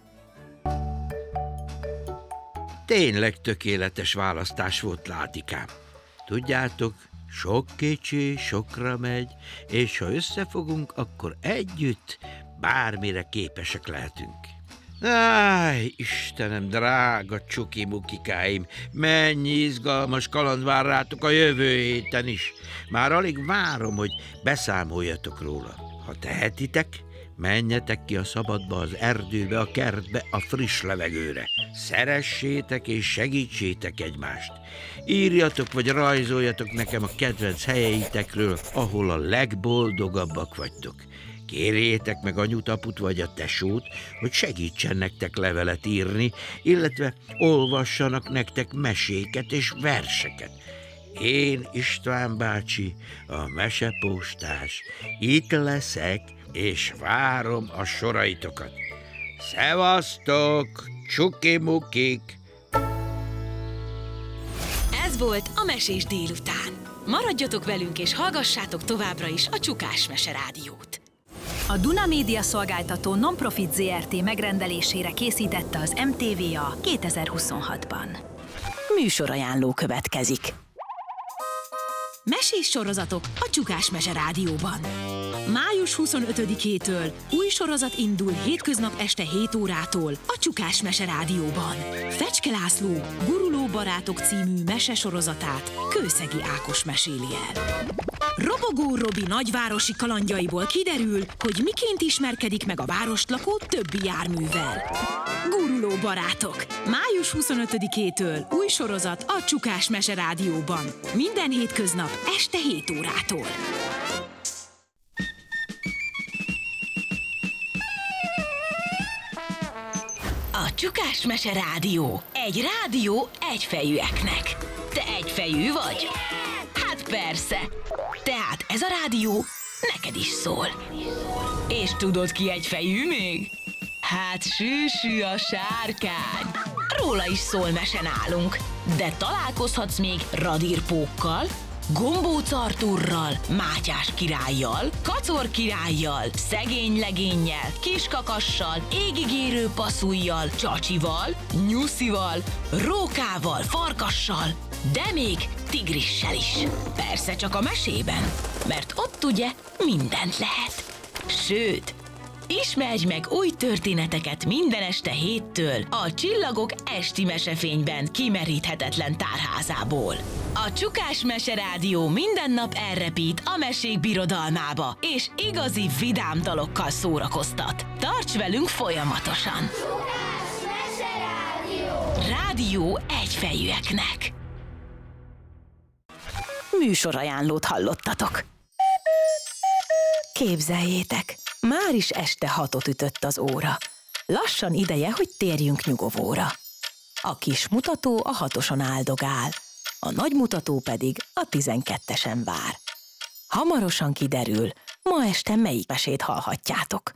Tényleg tökéletes választás volt, Látikám. Tudjátok, sok kicsi sokra megy, és ha összefogunk, akkor együtt bármire képesek lehetünk. Áj, Istenem, drága csuki-mukikáim, mennyi izgalmas kaland vár rátok a jövő héten is. Már alig várom, hogy beszámoljatok róla. Ha tehetitek, menjetek ki a szabadba, az erdőbe, a kertbe, a friss levegőre. Szeressétek és segítsétek egymást. Írjatok vagy rajzoljatok nekem a kedvenc helyeitekről, ahol a legboldogabbak vagytok. Kérjétek meg anyut, aput vagy a tesót, hogy segítsen nektek levelet írni, illetve olvassanak nektek meséket és verseket. Én, István bácsi, a mesepostás, itt leszek, és várom a soraitokat. Szevasztok, csuki-mukik! Ez volt a Mesés délután. Maradjatok velünk és hallgassátok továbbra is a Csukás Mese Rádiót. A Duna Média Szolgáltató Nonprofit zé er té megrendelésére készítette az em té vé á kétezer-huszonhatban. Műsorajánló következik. Mesés sorozatok a Csukás Mese Rádióban. május huszonötödikétől új sorozat indul hétköznap este hét órától a Csukás Mese Rádióban. Fecske László Guruló barátok című mesesorozatát Kőszegi Ákos meséli el. Robogó Robi nagyvárosi kalandjaiból kiderül, hogy miként ismerkedik meg a várost lakó többi járművel. Guruló barátok. május huszonötödikétől új sorozat a Csukás Mese Rádióban. Minden hétköznap este hét órától. A Csukás Mese Rádió. Egy rádió egyfejűeknek. Te egyfejű vagy? Hát persze. Tehát ez a rádió neked is szól. És tudod ki egyfejű még? Hát Sűsű a sárkány. róla is szól mese nálunk. De találkozhatsz még radírpókkal, Gombóc Artúrral, Mátyás királlyal, Kacor királlyal, Szegény legénnyel, Kiskakassal, Égigérő passzujjal, Csacsival, Nyuszival, Rókával, Farkassal, de még tigrissel is. Persze csak a mesében, mert ott ugye mindent lehet. Sőt, ismerj meg új történeteket minden este héttől a Csillagok esti mesefényben kimeríthetetlen tárházából. A Csukás Mese Rádió minden nap elrepít a mesék birodalmába, és igazi vidám dalokkal szórakoztat. Tarts velünk folyamatosan! Csukás Mese Rádió! Rádió egyfejűeknek! Műsorajánlót hallottatok. Képzeljétek, már is este hatot ütött az óra. Lassan ideje, hogy térjünk nyugovóra. A kis mutató a hatoson áldogál, a nagy mutató pedig a tizenkettesen vár. Hamarosan kiderül, ma este melyik mesét hallhatjátok.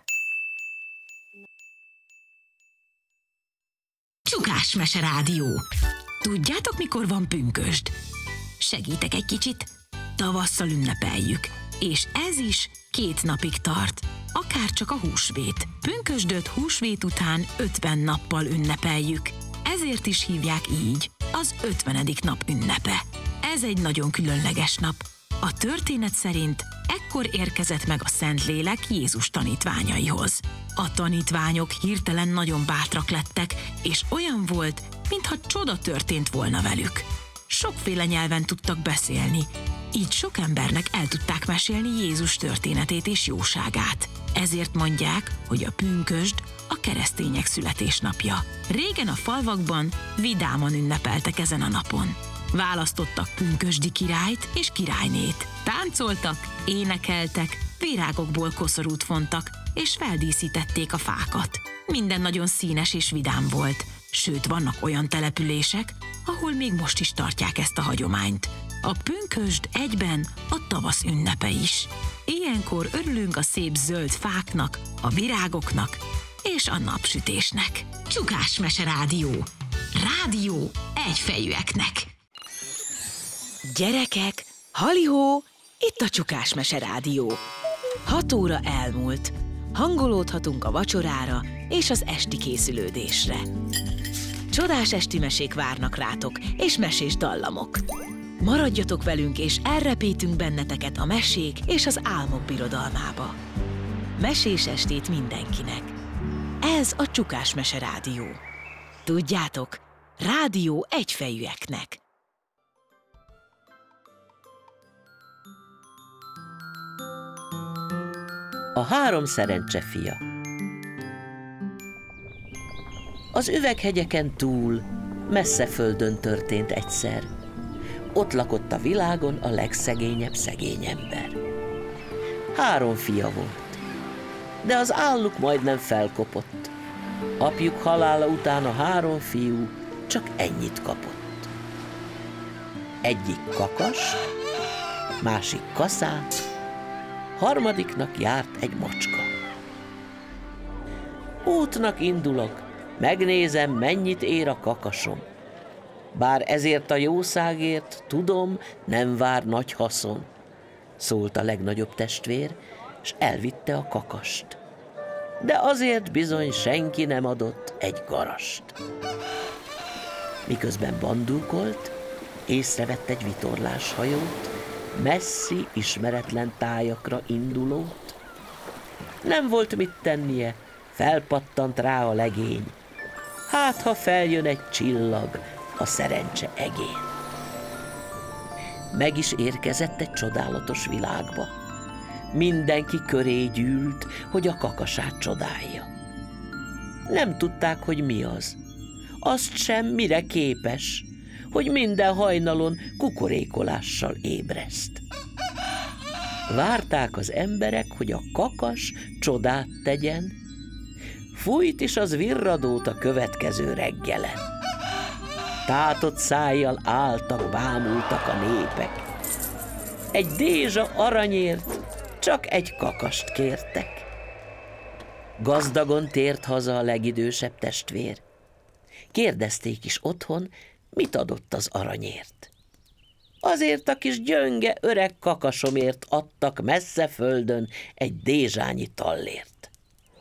Csukás Mese Rádió. Tudjátok, mikor van pünkösd? Segítek egy kicsit. Tavasszal ünnepeljük. És ez is két napig tart, akár csak a húsvét. Pünkösdöt húsvét után ötven nappal ünnepeljük. Ezért is hívják így, az ötvenedik nap ünnepe. Ez egy nagyon különleges nap. A történet szerint ekkor érkezett meg a Szentlélek Jézus tanítványaihoz. A tanítványok hirtelen nagyon bátrak lettek, és olyan volt, mintha csoda történt volna velük. Sokféle nyelven tudtak beszélni, így sok embernek el tudták mesélni Jézus történetét és jóságát. Ezért mondják, hogy a pünkösd a keresztények születésnapja. Régen a falvakban vidáman ünnepeltek ezen a napon. Választottak pünkösdi királyt és királynét. Táncoltak, énekeltek, virágokból koszorút fontak, és feldíszítették a fákat. Minden nagyon színes és vidám volt. Sőt, vannak olyan települések, ahol még most is tartják ezt a hagyományt. A pünkösd egyben a tavasz ünnepe is. Ilyenkor örülünk a szép zöld fáknak, a virágoknak és a napsütésnek. Csukás Mese Rádió. Rádió egyfejűeknek. Gyerekek, halihó, itt a Csukás Mese Rádió. Hat óra elmúlt. Hangolódhatunk a vacsorára és az esti készülődésre. Csodás esti mesék várnak rátok, és mesés dallamok. Maradjatok velünk, és elrepítünk benneteket a mesék és az álmok birodalmába. Mesés estét mindenkinek. Ez a Csukás Mese Rádió. Tudjátok, rádió egyfejűeknek. A három szerencse fia. Az üveghegyeken túl, messze földön történt egyszer. Ott lakott a világon a legszegényebb szegény ember. Három fia volt, de az álluk majdnem felkopott. Apjuk halála után a három fiú csak ennyit kapott. Egyik kakas, másik kaszát, harmadiknak járt egy macska. Útnak indulok, megnézem, mennyit ér a kakasom. Bár ezért a jószágért, tudom, nem vár nagy haszon, szólt a legnagyobb testvér, s elvitte a kakast. De azért bizony senki nem adott egy garast. Miközben bandulkolt, észrevett egy vitorláshajót, messzi, ismeretlen tájakra indulót. Nem volt mit tennie, felpattant rá a legény. Hát, ha feljön egy csillag a szerencse egén. Meg is érkezett egy csodálatos világba. Mindenki köré gyűlt, hogy a kakasát csodálja. Nem tudták, hogy mi az. Azt sem, mire képes, hogy minden hajnalon kukorékolással ébreszt. Várták az emberek, hogy a kakas csodát tegyen, fújt is az virradót a következő reggelen. Tátott szájjal álltak, bámultak a népek. Egy dézsa aranyért csak egy kakast kértek. Gazdagon tért haza a legidősebb testvér. Kérdezték is otthon, mit adott az aranyért. Azért a kis gyönge öreg kakasomért adtak messze földön egy dézsányi tallért.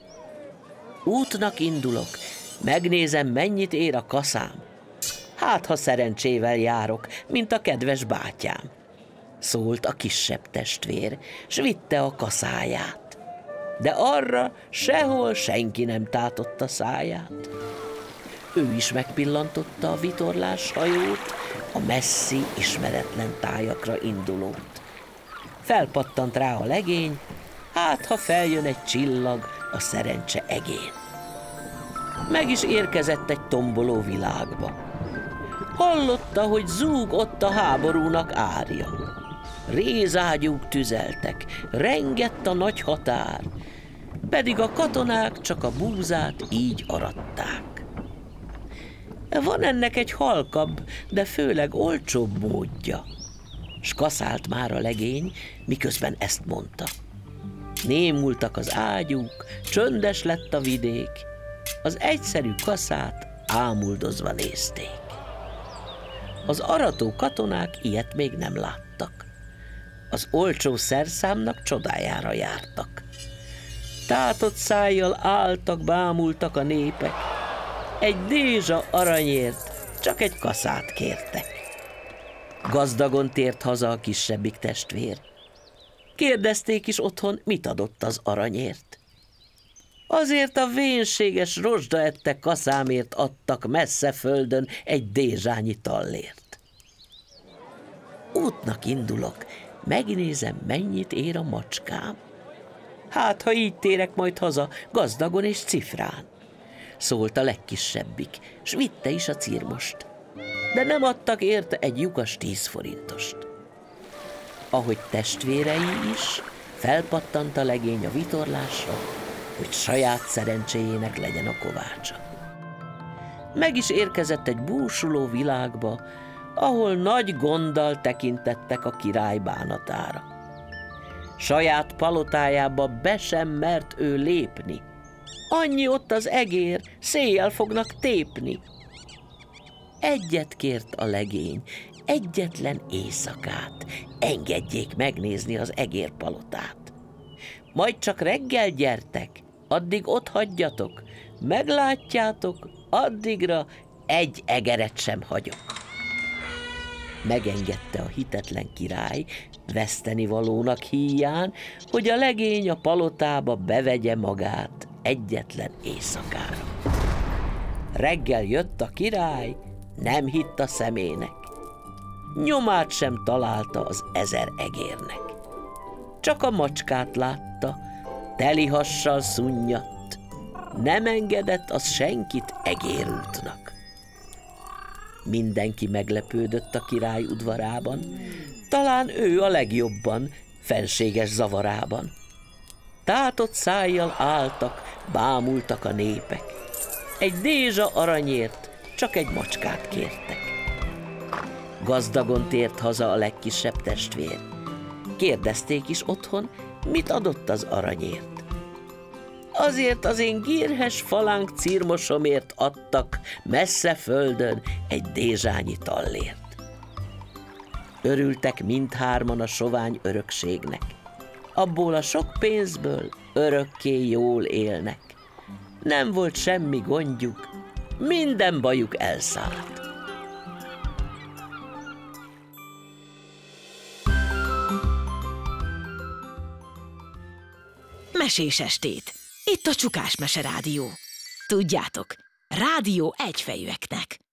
Útnak indulok, megnézem, mennyit ér a kaszám. Hát, ha szerencsével járok, mint a kedves bátyám. Szólt a kisebb testvér, s vitte a kaszáját. De arra sehol senki nem tátotta száját. Ő is megpillantotta a vitorlás hajót, a messzi, ismeretlen tájakra indulót. Felpattant rá a legény, hát ha feljön egy csillag a szerencse egén. Meg is érkezett egy tomboló világba. Hallotta, hogy zúg ott a háborúnak árja. Rézágyúk tüzeltek, rengett a nagy határ, pedig a katonák csak a búzát így aratták. Van ennek egy halkabb, de főleg olcsóbb módja. S kaszált már a legény, miközben ezt mondta. Némultak az ágyúk, csöndes lett a vidék, az egyszerű kaszát ámuldozva nézték. Az arató katonák ilyet még nem láttak. Az olcsó szerszámnak csodájára jártak. Tátott szájjal álltak, bámultak a népek, egy dézsa aranyért csak egy kaszát kértek. Gazdagon tért haza a kisebbik testvér. Kérdezték is otthon, mit adott az aranyért. Azért a vénséges rozsdaette kaszámért adtak messze földön egy dézsányi tallért. Útnak indulok, megnézem, mennyit ér a macskám. Hát, ha így térek majd haza, gazdagon és cifrán. Szólt a legkisebbik, s vitte is a cirmost. De nem adtak érte egy lyukas tíz forintost. Ahogy testvérei is, felpattant a legény a vitorlásra, hogy saját szerencséjének legyen a kovácsa. Meg is érkezett egy búsuló világba, ahol nagy gonddal tekintettek a király bánatára. Saját palotájába be sem mert ő lépni. Annyi ott az egér, széjjel fognak tépni. Egyet kért a legény, egyetlen éjszakát, engedjék megnézni az egérpalotát. Majd csak reggel gyertek, addig ott hagyjatok, meglátjátok, addigra egy egeret sem hagyok. Megengedte a hitetlen király, vesztenivalónak híján, hogy a legény a palotába bevegye magát egyetlen éjszakára. Reggel jött a király, nem hitt a szemének. Nyomát sem találta az ezer egérnek. Csak a macskát látta, teli hassal szunnyadt. Nem engedett az senkit egérútnak. Mindenki meglepődött a király udvarában, talán ő a legjobban, fenséges zavarában. Tátott szájjal álltak, bámultak a népek. Egy dézsa aranyért csak egy macskát kértek. Gazdagon tért haza a legkisebb testvér. Kérdezték is otthon, mit adott az aranyért. Azért az én gírhes falánk cirmosomért adtak messze földön egy dézsányi tallért. Örültek mindhárman a sovány örökségnek. Abból a sok pénzből örökké jól élnek. Nem volt semmi gondjuk, minden bajuk elszállt. Mesés estét! Itt a Csukás Mese Rádió. Tudjátok, rádió egyfejűeknek.